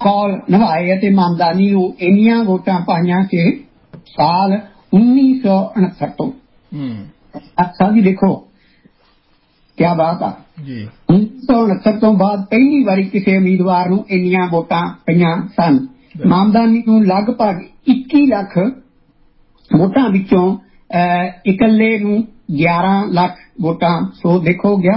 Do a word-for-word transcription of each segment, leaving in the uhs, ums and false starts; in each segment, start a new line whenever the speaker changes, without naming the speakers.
कौल निभाए ਅਤੇ ਮਾਮਦਾਨੀ ਨੂੰ ਇੰਨੀਆਂ ਵੋਟਾਂ ਪਾਈਆਂ ਕਿ ਸਾਲ ਉੱਨੀ सौ उनहत्तर ਤੋਂ ਅੱਛਾ ਜੀ ਦੇਖੋ ਕਿਆ ਬਾਤ ਆ ਜੀ ਉੱਨੀ सौ उनहत्तर ਤੋਂ ਬਾਅਦ ਪਹਿਲੀ ਵਾਰੀ ਕਿਸੇ ਉਮੀਦਵਾਰ ਨੂੰ ਇੰਨੀਆਂ ਵੋਟਾਂ ਪਈਆਂ ਸਨ। ਮਾਮਦਾਨੀ ਨੂੰ ਲਗਭਗ ਇੱਕੀ ਲੱਖ ਵੋਟਾਂ ਵਿੱਚੋਂ ਇਕੱਲੇ ਨੂੰ ਗਿਆਰਾਂ ਲੱਖ ਵੋਟਾਂ ਸੋ ਦੇਖੋ ਗਿਆ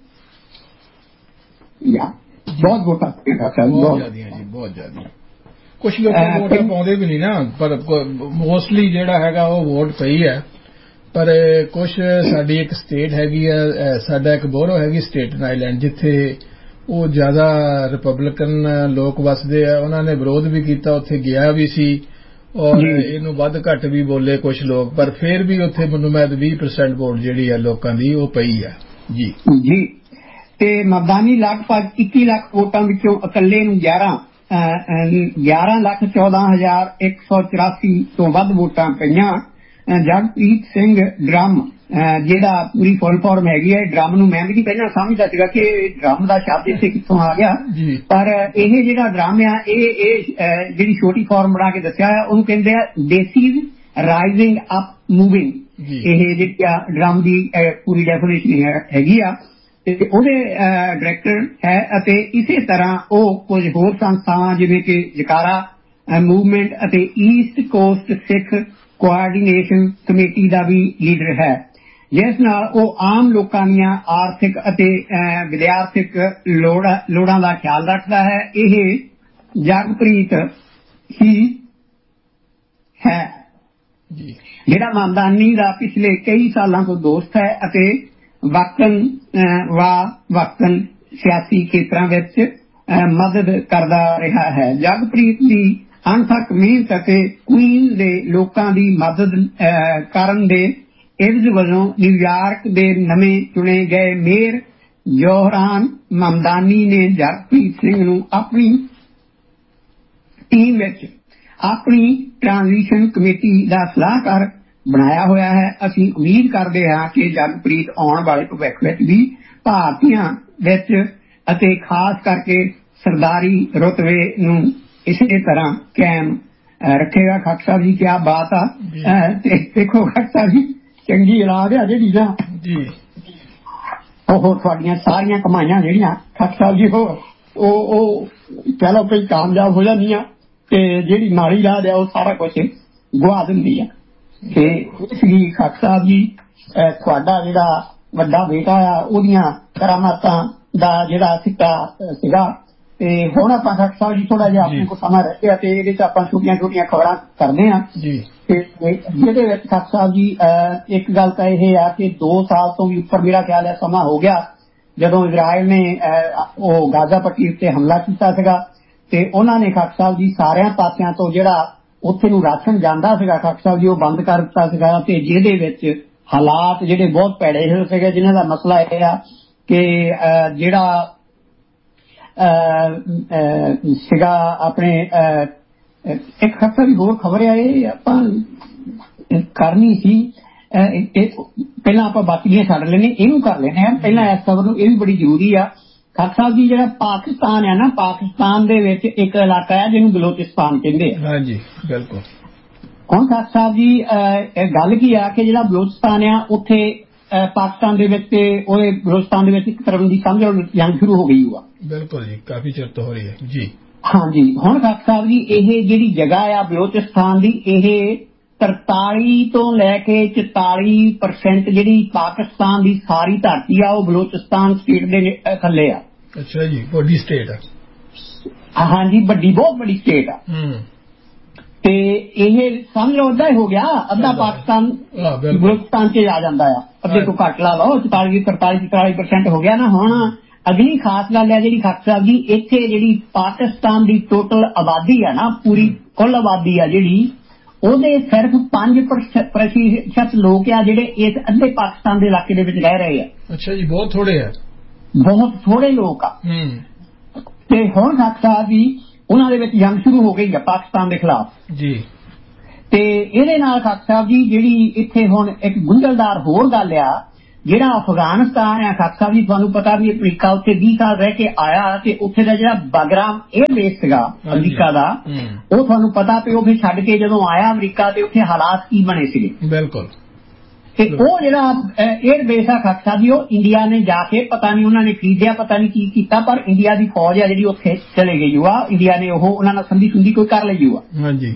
ਬਹੁਤ ਵੋਟਾਂ ਬਹੁਤ ਜ਼ਿਆਦੀਆਂ ਜੀ ਬਹੁਤ ਜ਼ਿਆਦਾ। ਕੁਛ ਲੋਕ ਵੋਟਾਂ ਪਾਉਂਦੇ ਵੀ ਨਹੀਂ ਨਾ ਪਰ ਮੋਸਟਲੀ ਜਿਹੜਾ ਹੈਗਾ ਉਹ ਵੋਟ ਪਈ ਹੈ। ਪਰ ਕੁਛ ਸਾਡੀ ਇੱਕ ਸਟੇਟ ਹੈਗੀ ਆ ਸਾਡਾ ਇੱਕ ਬੋਰੋ ਹੈਗੀ ਸਟੇਟਨ ਆਈਲੈਂਡ ਜਿੱਥੇ ਉਹ ਜ਼ਿਆਦਾ ਰਿਪਬਲਿਕਨ ਲੋਕ ਵਸਦੇ ਆ ਉਹਨਾਂ ਨੇ ਵਿਰੋਧ ਵੀ ਕੀਤਾ ਉੱਥੇ ਗਿਆ ਵੀ ਸੀ ਔਰ ਇਹਨੂੰ ਵੱਧ ਘੱਟ ਵੀ ਬੋਲੇ ਕੁਛ ਲੋਕ ਪਰ ਫਿਰ ਵੀ ਉੱਥੇ ਮੈਨੂੰ ਮੈਂ ਵੀਹ ਪਰਸੈਂਟ ਵੋਟ ਜਿਹੜੀ ਆ ਲੋਕਾਂ ਦੀ ਉਹ ਪਈ ਆ ਜੀ ਜੀ ਤੇ ਮਬਦਾਨੀ ਲਗਭਗ ਇੱਕੀ ਲੱਖ ਵੋਟਾਂ ਵਿੱਚੋਂ ਇਕੱਲੇ ਨੂੰ ਗਿਆਰਾਂ ਗਿਆਰਾਂ ਲੱਖ ਚੌਦਾਂ ਹਜ਼ਾਰ ਇੱਕ ਸੌ ਚੁਰਾਸੀ ਤੋਂ ਵੱਧ ਵੋਟਾਂ ਪਈਆਂ। ਜਗਪ੍ਰੀਤ ਸਿੰਘ ਡਰਮ ਜਿਹੜਾ ਪੂਰੀ ਫੁੱਲ ਫਾਰਮ ਹੈਗੀ ਹੈ ਡਰਮ ਨੂੰ ਮੈਂ ਵੀ ਨਹੀਂ ਪਹਿਲਾਂ ਸਮਝਦਾ ਸੀਗਾ ਕਿ ਡਰਮ ਦਾ ਸ਼ਬਦ ਇੱਥੇ ਕਿੱਥੋਂ ਆ ਗਿਆ ਪਰ ਇਹ ਜਿਹੜਾ ਡਰਮ ਆ ਇਹ ਇਹ ਜਿਹੜੀ ਛੋਟੀ ਫਾਰਮ ਬਣਾ ਕੇ ਦੱਸਿਆ ਹੈ ਉਹਨੂੰ ਕਹਿੰਦੇ ਆ ਡੇਸੀਜ਼ ਰਾਈਜ਼ਿੰਗ ਅਪ ਮੂਵਿੰਗ ਇਹ ਜਿਹੜੀ ਆ ਡਰਮ ਦੀ ਪੂਰੀ ਡੈਫੀਨੇਸ਼ਨ ਹੈਗੀ ਆ ਤੇ ਉਹਦੇ ਡਾਇਰੈਕਟਰ ਹੈ ਅਤੇ ਇਸੇ ਤਰ੍ਹਾਂ ਉਹ ਕੁਝ ਹੋਰ ਸੰਸਥਾਵਾਂ ਜਿਵੇਂ ਕਿ ਜਕਾਰਾ ਮੂਵਮੈਂਟ ਅਤੇ ਈਸਟ ਕੋਸਟ ਸਿੱਖ ਕੋਆਰਡੀਨੇਸ਼ਨ ਕਮੇਟੀ ਦਾ ਵੀ ਲੀਡਰ ਹੈ ਜਿਸ ਨਾਲ ਉਹ ਆਮ ਲੋਕਾਂ ਦੀਆਂ ਆਰਥਿਕ ਅਤੇ ਵਿਦਿਆਰਥਿਕ ਲੋੜਾਂ ਲੋੜਾਂ ਦਾ ਖਿਆਲ ਰੱਖਦਾ ਹੈ। ਇਹ ਜਗਪ੍ਰੀਤ ਹੀ ਹੈ ਜਿਹੜਾ ਮਾਮਦਾਨੀ ਦਾ ਪਿਛਲੇ ਕਈ ਸਾਲਾਂ ਤੋਂ ਦੋਸਤ ਹੈ ਅਤੇ ਵਕਤਨ ਵਾ ਵਕਤਨ ਸਿਆਸੀ ਖੇਤਰਾਂ ਵਿੱਚ ਮਦਦ ਕਰਦਾ ਰਿਹਾ ਹੈ। ਜਗਪ੍ਰੀਤ ਦੀ ਅਣਥੱਕ ਮਿਹਨਤ ਅਤੇ ਕੁਈਨ ਦੇ ਲੋਕਾਂ ਦੀ ਮਦਦ ਕਰਨ ਦੇ ਇਵਜ਼ ਵਜੋਂ ਨਿਊਯਾਰਕ ਦੇ ਨਵੇਂ ਚੁਣੇ ਗਏ ਮੇਅਰ ਜੋਹਰਾਨ ਮਮਦਾਨੀ ਨੇ ਜਗਪ੍ਰੀਤ ਸਿੰਘ ਨੂੰ ਆਪਣੀ ਟੀਮ ਵਿੱਚ ਆਪਣੀ ਟ੍ਰਾਂਜ਼ੀਸ਼ਨ ਕਮੇਟੀ ਦਾ ਸਲਾਹਕਾਰ ਬਣਾਇਆ ਹੋਇਆ ਹੈ। ਅਸੀਂ ਉਮੀਦ ਕਰਦੇ ਹਾਂ ਕਿ ਜਗਪ੍ਰੀਤ ਆਉਣ ਵਾਲੇ ਭਵਿੱਖ ਵਿੱਚ ਵੀ ਭਾਰਤੀਆਂ ਵਿੱਚ ਅਤੇ ਖਾਸ ਕਰਕੇ ਸਰਦਾਰੀ ਰੁਤਬੇ ਨੂੰ ਇਸੇ ਤਰ੍ਹਾਂ ਕਾਇਮ ਰੱਖੇਗਾ। ਖਾਕ ਸਾਹਿਬ ਜੀ ਕਿਆ ਬਾਤ ਆ ਤੇ ਦੇਖੋ ਖਾਕ ਸਾਹਿਬ ਜੀ ਚੰਗੀ ਔਲਾਦ ਆ ਜਿਹੜੀ ਨਾ ਜੀ ਉਹ ਤੁਹਾਡੀਆਂ ਸਾਰੀਆਂ ਕਮਾਈਆਂ ਜਿਹੜੀਆਂ ਖਾਕ ਸਾਹਿਬ ਜੀ ਉਹ ਉਹ ਪਹਿਲਾਂ ਕੋਈ ਕਾਮਯਾਬ ਹੋ ਜਾਂਦੀਆਂ ਤੇ ਜਿਹੜੀ ਮਾੜੀ ਲਾਦ ਆ ਉਹ ਸਾਰਾ ਕੁਛ ਗੁਆ ਦਿੰਦੀ ਆ ਤੇ ਇਸ ਲਈ ਖਾਕ ਸਾਹਿਬ ਜੀ ਤੁਹਾਡਾ ਜਿਹੜਾ ਵੱਡਾ ਬੇਟਾ ਆ ਉਹਦੀਆਂ ਕਰਾਮਾਤਾਂ ਦਾ ਜਿਹੜਾ ਸਿੱਕਾ ਸੀਗਾ ਤੇ ਹੁਣ ਆਪਾਂ ਖਾਕ ਸਾਹਿਬ ਜੀ ਥੋੜਾ ਜਿਹਾ ਆਪਣੇ ਕੋਲ ਸਮਾਂ ਰਹਿ ਗਿਆ ਤੇ ਇਹਦੇ ਚ ਆਪਾਂ ਛੋਟੀਆਂ ਛੋਟੀਆਂ ਖਬਰਾਂ ਕਰਦੇ ਹਾਂ ਤੇ ਜਿਹਦੇ ਵਿੱਚ ਖਾਕ ਸਾਹਿਬ ਜੀ ਇੱਕ ਗੱਲ ਤਾਂ ਇਹ ਆ ਕਿ ਦੋ ਸਾਲ ਤੋਂ ਵੀ ਉੱਪਰ ਮੇਰਾ ਖਿਆਲ ਹੈ ਸਮਾਂ ਹੋ ਗਿਆ ਜਦੋਂ ਇਜ਼ਰਾਈਲ ਨੇ ਉਹ ਗਾਜ਼ਾ ਪੱਟੀ ਉੱਤੇ ਹਮਲਾ ਕੀਤਾ ਸੀਗਾ ਤੇ ਉਹਨਾਂ ਨੇ ਖਾਕ ਸਾਹਿਬ ਜੀ ਸਾਰਿਆਂ ਪਾਸਿਆਂ ਤੋਂ ਜਿਹੜਾ ਉੱਥੇ ਨੂੰ ਰਾਸ਼ਨ ਜਾਂਦਾ ਸੀਗਾ ਖਾਕ ਸਾਹਿਬ ਜੀ ਉਹ ਬੰਦ ਕਰ ਦਿੱਤਾ ਸੀਗਾ ਤੇ ਜਿਹਦੇ ਵਿੱਚ ਹਾਲਾਤ ਜਿਹੜੇ ਬਹੁਤ ਭੈੜੇ ਹੋਏ ਸੀਗੇ ਜਿਨ੍ਹਾਂ ਦਾ ਮਸਲਾ ਇਹ ਆ ਕਿ ਜਿਹੜਾ ਸੀਗਾ ਆਪਣੇ ਇੱਕ ਖਬਰ ਦੀ ਹੋਰ ਖਬਰ ਆ ਇਹ ਆਪਾਂ ਕਰਨੀ ਸੀ ਪਹਿਲਾਂ ਆਪਾਂ ਬਾਕੀਆਂ ਛੱਡ ਲੈਣੇ ਇਹਨੂੰ ਕਰ ਲੈਣੇ ਆ ਪਹਿਲਾਂ ਇਸ ਖਬਰ ਨੂੰ ਇਹ ਵੀ ਬੜੀ ਜ਼ਰੂਰੀ ਆ। ਖਾਕ ਸਾਹਿਬ ਜੀ ਜਿਹੜਾ ਪਾਕਿਸਤਾਨ ਹੈ ਨਾ ਪਾਕਿਸਤਾਨ ਦੇ ਵਿੱਚ ਇੱਕ ਇਲਾਕਾ ਹੈ ਜਿਹਨੂੰ ਬਲੋਚਿਸਤਾਨ ਕਹਿੰਦੇ ਆ ਹਾਂਜੀ ਬਿਲਕੁਲ। ਹੁਣ ਖਾਕ ਸਾਹਿਬ ਜੀ ਗੱਲ ਕੀ ਆ ਕਿ ਜਿਹੜਾ ਬਲੋਚਿਸਤਾਨ ਆ ਉੱਥੇ ਪਾਕਿਸਤਾਨ ਦੇ ਵਿੱਚ ਤੇ ਉਹਦੇ ਬਲੋਚਿਸਤਾਨ ਦੇ ਵਿੱਚ ਇੱਕ ਤਰ੍ਹਾਂ ਦੀ ਸਮਝ ਜੰਗ ਸ਼ੁਰੂ ਹੋ ਗਈ ਆ ਬਿਲਕੁਲ ਜੀ ਕਾਫੀ ਚਿਰ ਤੋਂ ਹੋ ਰਹੀ ਹੈ ਜੀ ਹਾਂਜੀ। ਹੁਣ ਖਾਕ ਸਾਹਿਬ ਜੀ ਇਹ ਜਿਹੜੀ ਜਗ੍ਹਾ ਆ ਬਲੋਚਿਸਤਾਨ ਦੀ ਇਹ ਤਰਤਾਲੀ ਤੋਂ ਲੈ ਕੇ ਚੁਤਾਲੀ ਪਰਸੈਂਟ ਜਿਹੜੀ ਪਾਕਿਸਤਾਨ ਦੀ ਸਾਰੀ ਧਰਤੀ ਆ ਉਹ ਬਲੋਚਿਸਤਾਨ ਸਟੇਟ ਦੇ ਥੱਲੇ ਆ। ਅੱਛਾ ਜੀ ਵੱਡੀ ਸਟੇਟ ਆ ਹਾਂਜੀ ਵੱਡੀ ਬਹੁਤ ਵੱਡੀ ਸਟੇਟ ਆ ਤੇ ਇਹ ਸਮਝ ਲਓ ਅੱਧਾ ਹੀ ਹੋ ਗਿਆ ਅੱਧਾ ਪਾਕਿਸਤਾਨ ਬਲੋਚਿਸਤਾਨ ਚ ਆ ਜਾਂਦਾ ਆ ਅੱਧੇ ਤੋਂ ਘੱਟ ਲਾ ਲਓ ਚੁਤਾਲੀ ਤਰਤਾਲੀ ਚੁਤਾਲੀ ਪਰਸੈਂਟ ਹੋ ਗਿਆ ਨਾ। ਹੁਣ ਅਗਲੀ ਖਾਸ ਗੱਲ ਹੈ ਜਿਹੜੀ ਖਾਕ ਸਾਹਿਬ ਜੀ ਇੱਥੇ ਜਿਹੜੀ ਪਾਕਿਸਤਾਨ ਦੀ ਟੋਟਲ ਆਬਾਦੀ ਆ ਨਾ ਪੂਰੀ ਕੁੱਲ ਆਬਾਦੀ ਆ ਜਿਹੜੀ ਉਹਦੇ ਸਿਰਫ ਪੰਜ ਪ੍ਰਤੀਸ਼ਤ ਲੋਕ ਆ ਜਿਹੜੇ ਇਸ ਅੱਧੇ ਪਾਕਿਸਤਾਨ ਦੇ ਇਲਾਕੇ ਦੇ ਵਿੱਚ ਰਹਿ ਰਹੇ ਆ। ਅੱਛਾ ਜੀ ਬਹੁਤ ਥੋੜੇ ਆ ਬਹੁਤ ਥੋੜੇ ਲੋਕ ਆ ਤੇ ਹੁਣ ਖਾਕ ਸਾਹਿਬ ਜੀ ਉਹਨਾਂ ਦੇ ਵਿੱਚ ਜੰਗ ਸ਼ੁਰੂ ਹੋ ਗਈ ਆ ਪਾਕਿਸਤਾਨ ਦੇ ਖਿਲਾਫ ਜੀ ਤੇ ਇਹਦੇ ਨਾਲ ਖਾਕ ਸਾਹਿਬ ਜੀ ਜਿਹੜੀ ਇੱਥੇ ਹੁਣ ਇੱਕ ਗੁੰਝਲਦਾਰ ਹੋਰ ਗੱਲ ਆ
ਜਿਹੜਾ ਅਫਗਾਨਿਸਤਾਨ ਹੈ ਖਾਕ ਸਾਹਿਬ ਜੀ ਤੁਹਾਨੂੰ ਪਤਾ ਵੀ ਅਮਰੀਕਾ ਉੱਥੇ ਵੀਹ ਸਾਲ ਰਹਿ ਕੇ ਆਇਆ ਤੇ ਉੱਥੇ ਦਾ ਜਿਹੜਾ ਬਾਗਰਾਮ 에ਅਰ ਬੇਸ ਸੀਗਾ ਅਮਰੀਕਾ ਦਾ ਉਹ ਤੁਹਾਨੂੰ ਪਤਾ ਵੀ ਉਹ ਫਿਰ ਛੱਡ ਕੇ ਜਦੋਂ ਆਇਆ ਅਮਰੀਕਾ ਤੇ ਉੱਥੇ ਹਾਲਾਤ ਕੀ ਬਣੇ ਸੀਗੇ।
ਬਿਲਕੁਲ।
ਤੇ ਉਹ ਜਿਹੜਾ 에ਅਰ ਬੇਸ ਆ ਖਾਕ ਸਾਹਿਬ ਜੀ ਉਹ ਇੰਡੀਆ ਨੇ ਜਾ ਕੇ ਪਤਾ ਨਹੀਂ ਉਹਨਾਂ ਨੇ ਖਰੀਦਿਆ ਪਤਾ ਨਹੀਂ ਕੀ ਕੀਤਾ ਪਰ ਇੰਡੀਆ ਦੀ ਫੌਜ ਆ ਜਿਹੜੀ ਉੱਥੇ ਚਲੇ ਗਈ ਆ ਇੰਡੀਆ ਨੇ ਉਹ ਉਹਨਾਂ ਨਾਲ ਸੰਧੀ ਸੁੰਧੀ ਕੋਈ ਕਰ ਲਈ ਆ।
ਹਾਂਜੀ।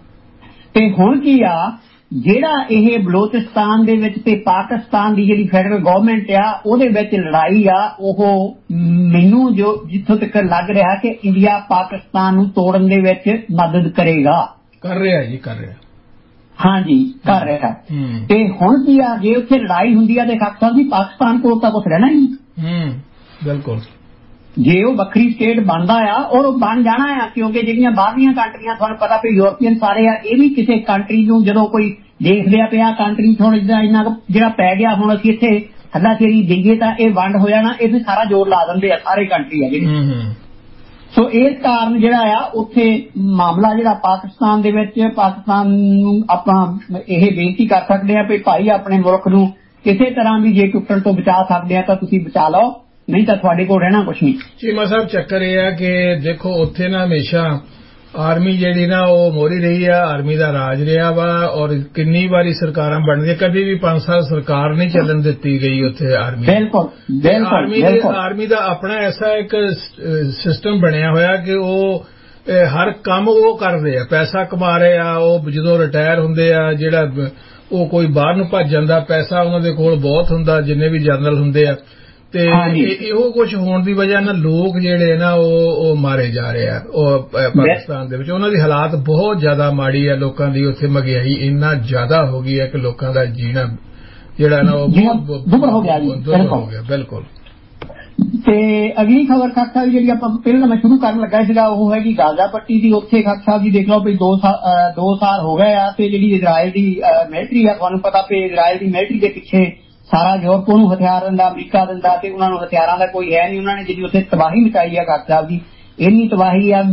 ਤੇ ਹੁਣ ਕੀ ਆ ਜਿਹੜਾ ਇਹ ਬਲੋਚਿਸਤਾਨ ਦੇ ਵਿੱਚ ਤੇ ਪਾਕਿਸਤਾਨ ਦੀ ਜਿਹੜੀ ਫੈਡਰਲ ਗਵਰਨਮੈਂਟ ਆ ਉਹਦੇ ਵਿੱਚ ਲੜਾਈ ਆ ਉਹ ਮੈਨੂੰ ਜੋ ਜਿੱਥੋਂ ਤੱਕ ਲੱਗ ਰਿਹਾ ਕਿ ਇੰਡੀਆ ਪਾਕਿਸਤਾਨ ਨੂੰ ਤੋੜਨ ਦੇ ਵਿੱਚ ਮਦਦ ਕਰੇਗਾ।
ਕਰ ਰਿਹਾ ਜੀ ਕਰ ਰਿਹਾ।
ਹਾਂਜੀ ਕਰ ਰਿਹਾ। ਤੇ ਹੁਣ ਕੀ ਆ ਜੇ ਉੱਥੇ ਲੜਾਈ ਹੁੰਦੀ ਆ ਤੇ ਖਾਕ ਸਾਹਿਬ ਜੀ ਪਾਕਿਸਤਾਨ ਕੋਲ ਤਾਂ ਕੁਛ ਰਹਿਣਾ ਹੀ ਨਹੀਂ।
ਬਿਲਕੁਲ। ਜੇ
ਉਹ ਵੱਖਰੀ ਸਟੇਟ ਬਣਦਾ ਆ ਔਰ ਉਹ ਬਣ ਜਾਣਾ ਆ ਕਿਉਂਕਿ ਜਿਹੜੀਆਂ ਬਾਹਰਲੀਆਂ ਕੰਟਰੀਆਂ ਤੁਹਾਨੂੰ ਪਤਾ ਵੀ ਯੂਰਪੀਅਨ ਸਾਰੇ ਆ ਇਹ ਵੀ ਕਿਸੇ ਕੰਟਰੀ ਨੂੰ ਜਦੋਂ ਕੋਈ ਦੇਖਦੇ ਆ ਪਿਆ ਕੰਟਰੀ ਥੋੜਾ ਜਿਹਾ ਇੰਨਾ ਜਿਹੜਾ ਪੈ ਗਿਆ ਹੁਣ ਅਸੀਂ ਇੱਥੇ ਹੱਲਾਸ਼ੇਰੀ ਦੇਈਏ ਤਾਂ ਇਹ ਵੰਡ ਹੋ ਜਾਣਾ ਇਹ ਸਾਰਾ ਜ਼ੋਰ ਲਾ ਦਿੰਦੇ ਆ ਸਾਰੇ ਕੰਟਰੀ ਆ ਜਿਹੜੇ। ਸੋ ਇਸ ਕਾਰਨ ਜਿਹੜਾ ਆ ਉੱਥੇ ਮਾਮਲਾ ਜਿਹੜਾ ਪਾਕਿਸਤਾਨ ਦੇ ਵਿੱਚ ਪਾਕਿਸਤਾਨ ਨੂੰ ਆਪਾਂ ਇਹ ਬੇਨਤੀ ਕਰ ਸਕਦੇ ਆ ਵੀ ਭਾਈ ਆਪਣੇ ਮੁਲਕ ਨੂੰ ਕਿਸੇ ਤਰ੍ਹਾਂ ਵੀ ਜੇ ਟੁੱਟਣ ਤੋਂ ਬਚਾ ਸਕਦੇ ਆ ਤਾਂ ਤੁਸੀਂ ਬਚਾ ਲਓ ਨਹੀਂ ਤਾਂ ਤੁਹਾਡੇ ਕੋਲ ਰਹਿਣਾ ਕੁਛ ਨਹੀਂ।
ਚੀਮਾ ਸਾਹਿਬ ਚੱਕਰ ਇਹ ਆ ਕਿ ਦੇਖੋ ਉੱਥੇ ਨਾ ਹਮੇਸ਼ਾ ਆਰਮੀ ਜਿਹੜੀ ਨਾ ਉਹ ਮੋਰੀ ਰਹੀ ਆ ਆਰਮੀ ਦਾ ਰਾਜ ਰਿਹਾ ਵਾ ਔਰ ਕਿੰਨੀ ਵਾਰੀ ਸਰਕਾਰਾਂ ਬਣਦੀਆਂ ਕਦੇ ਵੀ ਪੰਜ ਸਾਲ ਸਰਕਾਰ ਨਹੀਂ ਚੱਲਣ ਦਿੱਤੀ ਗਈ ਉੱਥੇ ਆਰਮੀ।
ਬਿਲਕੁਲ
ਆਰਮੀ ਆਰਮੀ ਦਾ ਆਪਣਾ ਐਸਾ ਇੱਕ ਸਿਸਟਮ ਬਣਿਆ ਹੋਇਆ ਕਿ ਉਹ ਹਰ ਕੰਮ ਉਹ ਕਰਦੇ ਆ ਪੈਸਾ ਕਮਾ ਰਹੇ ਆ ਉਹ ਜਦੋਂ ਰਿਟਾਇਰ ਹੁੰਦੇ ਆ ਜਿਹੜਾ ਉਹ ਕੋਈ ਬਾਹਰ ਨੂੰ ਭੱਜ ਜਾਂਦਾ ਪੈਸਾ ਉਹਨਾਂ ਦੇ ਕੋਲ ਬਹੁਤ ਹੁੰਦਾ ਜਿੰਨੇ ਵੀ ਜਨਰਲ ਹੁੰਦੇ ਆ ਤੇ ਇਹੋ ਕੁਝ ਹੋਣ ਦੀ ਵਜ੍ਹਾ ਨਾਲ ਲੋਕ ਜਿਹੜੇ ਨਾ ਉਹ ਮਾਰੇ ਜਾ ਰਹੇ ਆ ਉਹ ਪਾਕਿਸਤਾਨ ਦੇ ਵਿੱਚ ਉਹਨਾਂ ਦੀ ਹਾਲਾਤ ਬਹੁਤ ਜ਼ਿਆਦਾ ਮਾੜੀ ਹੈ ਲੋਕਾਂ ਦੀ ਉੱਥੇ ਮਹਿੰਗਾਈ ਇੰਨਾ ਜ਼ਿਆਦਾ ਹੋ ਗਈ ਹੈ ਕਿ ਲੋਕਾਂ ਦਾ ਜੀਣਾ ਜਿਹੜਾ ਨਾ ਉਹ
ਦੁੱਭਰ ਹੋ ਗਿਆ
ਹੋ ਗਿਆ। ਬਿਲਕੁਲ।
ਤੇ ਅਗਲੀ ਖਬਰ ਖਾਕ ਸਾਹਿਬ ਜਿਹੜੀ ਆਪਾਂ ਪਹਿਲਾਂ ਮੈਂ ਸ਼ੁਰੂ ਕਰਨ ਲੱਗਾ ਸੀਗਾ ਉਹ ਹੈਗੀ ਗਾਜ਼ਾ ਪੱਟੀ ਦੀ। ਉੱਥੇ ਖਾਕ ਸਾਹਿਬ ਜੀ ਦੇਖ ਲਓ ਵੀ ਦੋ ਸਾਲ ਦੋ ਸਾਲ ਹੋ ਗਏ ਆ ਤੇ ਜਿਹੜੀ ਇਜ਼ਰਾਈਲ ਦੀ ਮਿਲਟਰੀ ਆ ਤੁਹਾਨੂੰ ਪਤਾ ਵੀ ਇਜ਼ਰਾਈਲ ਦੀ ਮਿਲਟਰੀ ਦੇ ਪਿੱਛੇ ਸਾਰਾ ਯੂਰਪ ਨੂੰ ਹਥਿਆਰ ਦਿੰਦਾ ਅਮਰੀਕਾ ਦਿੰਦਾ ਤੇ ਉਹਨਾਂ ਨੂੰ ਹਥਿਆਰਾਂ ਦਾ ਕੋਈ ਹੈ ਨਹੀਂ ਉਹਨਾਂ ਨੇ ਜਿਹੜੀ ਉੱਥੇ ਤਬਾਹੀ ਮਚਾਈ ਆ ਖਾਕ ਸਾਹਿਬ ਜੀ ਇੰਨੀ ਤਬਾਹੀ ਆ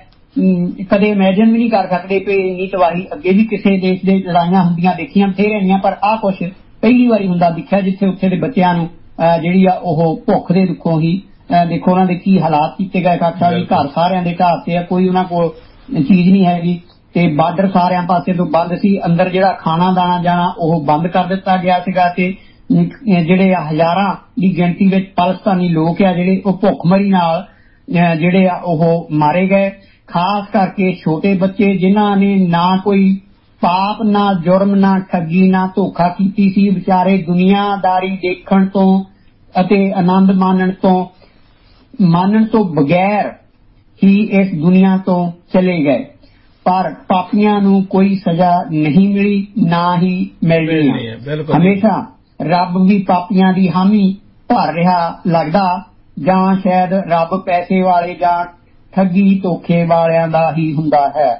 ਮੈਂ ਕਦੇ ਇਮੈਜਿਨ ਵੀ ਨਹੀਂ ਕਰ ਸਕਦੇ ਵੀ ਇੰਨੀ ਤਬਾਹੀ ਅੱਗੇ ਵੀ ਕਿਸੇ ਦੇਸ਼ ਦੇ ਲੜਾਈਆਂ ਹੁੰਦੀਆਂ ਦੇਖੀਆਂ ਬਥੇਰੀਆਂ ਪਰ ਆਹ ਕੁਛ ਪਹਿਲੀ ਵਾਰੀ ਹੁੰਦਾ ਦਿਖਿਆ ਜਿੱਥੇ ਉੱਥੇ ਦੇ ਬੱਚਿਆਂ ਨੂੰ ਜਿਹੜੀ ਆ ਉਹ ਭੁੱਖ ਦੇ ਦੁੱਖੋਂ ਹੀ ਦੇਖੋ ਉਹਨਾਂ ਦੇ ਕੀ ਹਾਲਾਤ ਕੀਤੇ ਗਏ ਖਾਕ ਸਾਹਿਬ ਜੀ ਘਰ ਸਾਰਿਆਂ ਦੇ ਢਾਹ ਤੇ ਆ ਕੋਈ ਉਹਨਾਂ ਕੋਲ ਚੀਜ਼ ਨਹੀਂ ਹੈਗੀ ਤੇ ਬਾਰਡਰ ਸਾਰਿਆਂ ਪਾਸੇ ਤੋਂ ਬੰਦ ਸੀ ਅੰਦਰ ਜਿਹੜਾ ਖਾਣਾ ਦਾਣਾ ਜਾਣਾ ਉਹ ਬੰਦ ਕਰ ਦਿੱਤਾ ਗਿਆ ਸੀਗਾ ਤੇ ਜਿਹੜੇ ਹਜ਼ਾਰਾਂ ਦੀ ਗਿਣਤੀ ਵਿੱਚ ਪਾਕਿਸਤਾਨੀ ਲੋਕ ਆ ਜਿਹੜੇ ਉਹ ਭੁੱਖਮਰੀ ਨਾਲ ਜਿਹੜੇ ਆ ਉਹ ਮਾਰੇ ਗਏ ਖਾਸ ਕਰਕੇ ਛੋਟੇ ਬੱਚੇ ਜਿਨ੍ਹਾਂ ਨੇ ਨਾ ਕੋਈ ਪਾਪ ਨਾ ਜੁਰਮ ਨਾ ਠੱਗੀ ਨਾ ਧੋਖਾ ਕੀਤੀ ਸੀ ਵਿਚਾਰੇ ਦੁਨੀਆਦਾਰੀ ਦੇਖਣ ਤੋਂ ਅਤੇ ਆਨੰਦ ਮਾਣਨ ਤੋਂ ਮਾਣਨ ਤੋਂ ਬਗੈਰ ਹੀ ਇਸ ਦੁਨੀਆ ਤੋਂ ਚਲੇ ਗਏ ਪਰ ਪਾਪੀਆਂ ਨੂੰ ਕੋਈ ਸਜ਼ਾ ਨਹੀਂ ਮਿਲੀ ਨਾ ਹੀ ਮਿਲਣੀ ਹੈ। ਹਮੇਸ਼ਾ ਰੱਬ ਵੀ ਪਾਪੀਆਂ ਦੀ ਹਾਮੀ ਭਰ ਰਿਹਾ ਲੱਗਦਾ ਜਾਂ ਸ਼ਾਇਦ ਰੱਬ ਪੈਸੇ ਵਾਲੇ ਜਾਂ ਠੱਗੀ ਧੋਖੇ ਵਾਲਿਆਂ ਦਾ ਹੀ ਹੁੰਦਾ ਹੈ।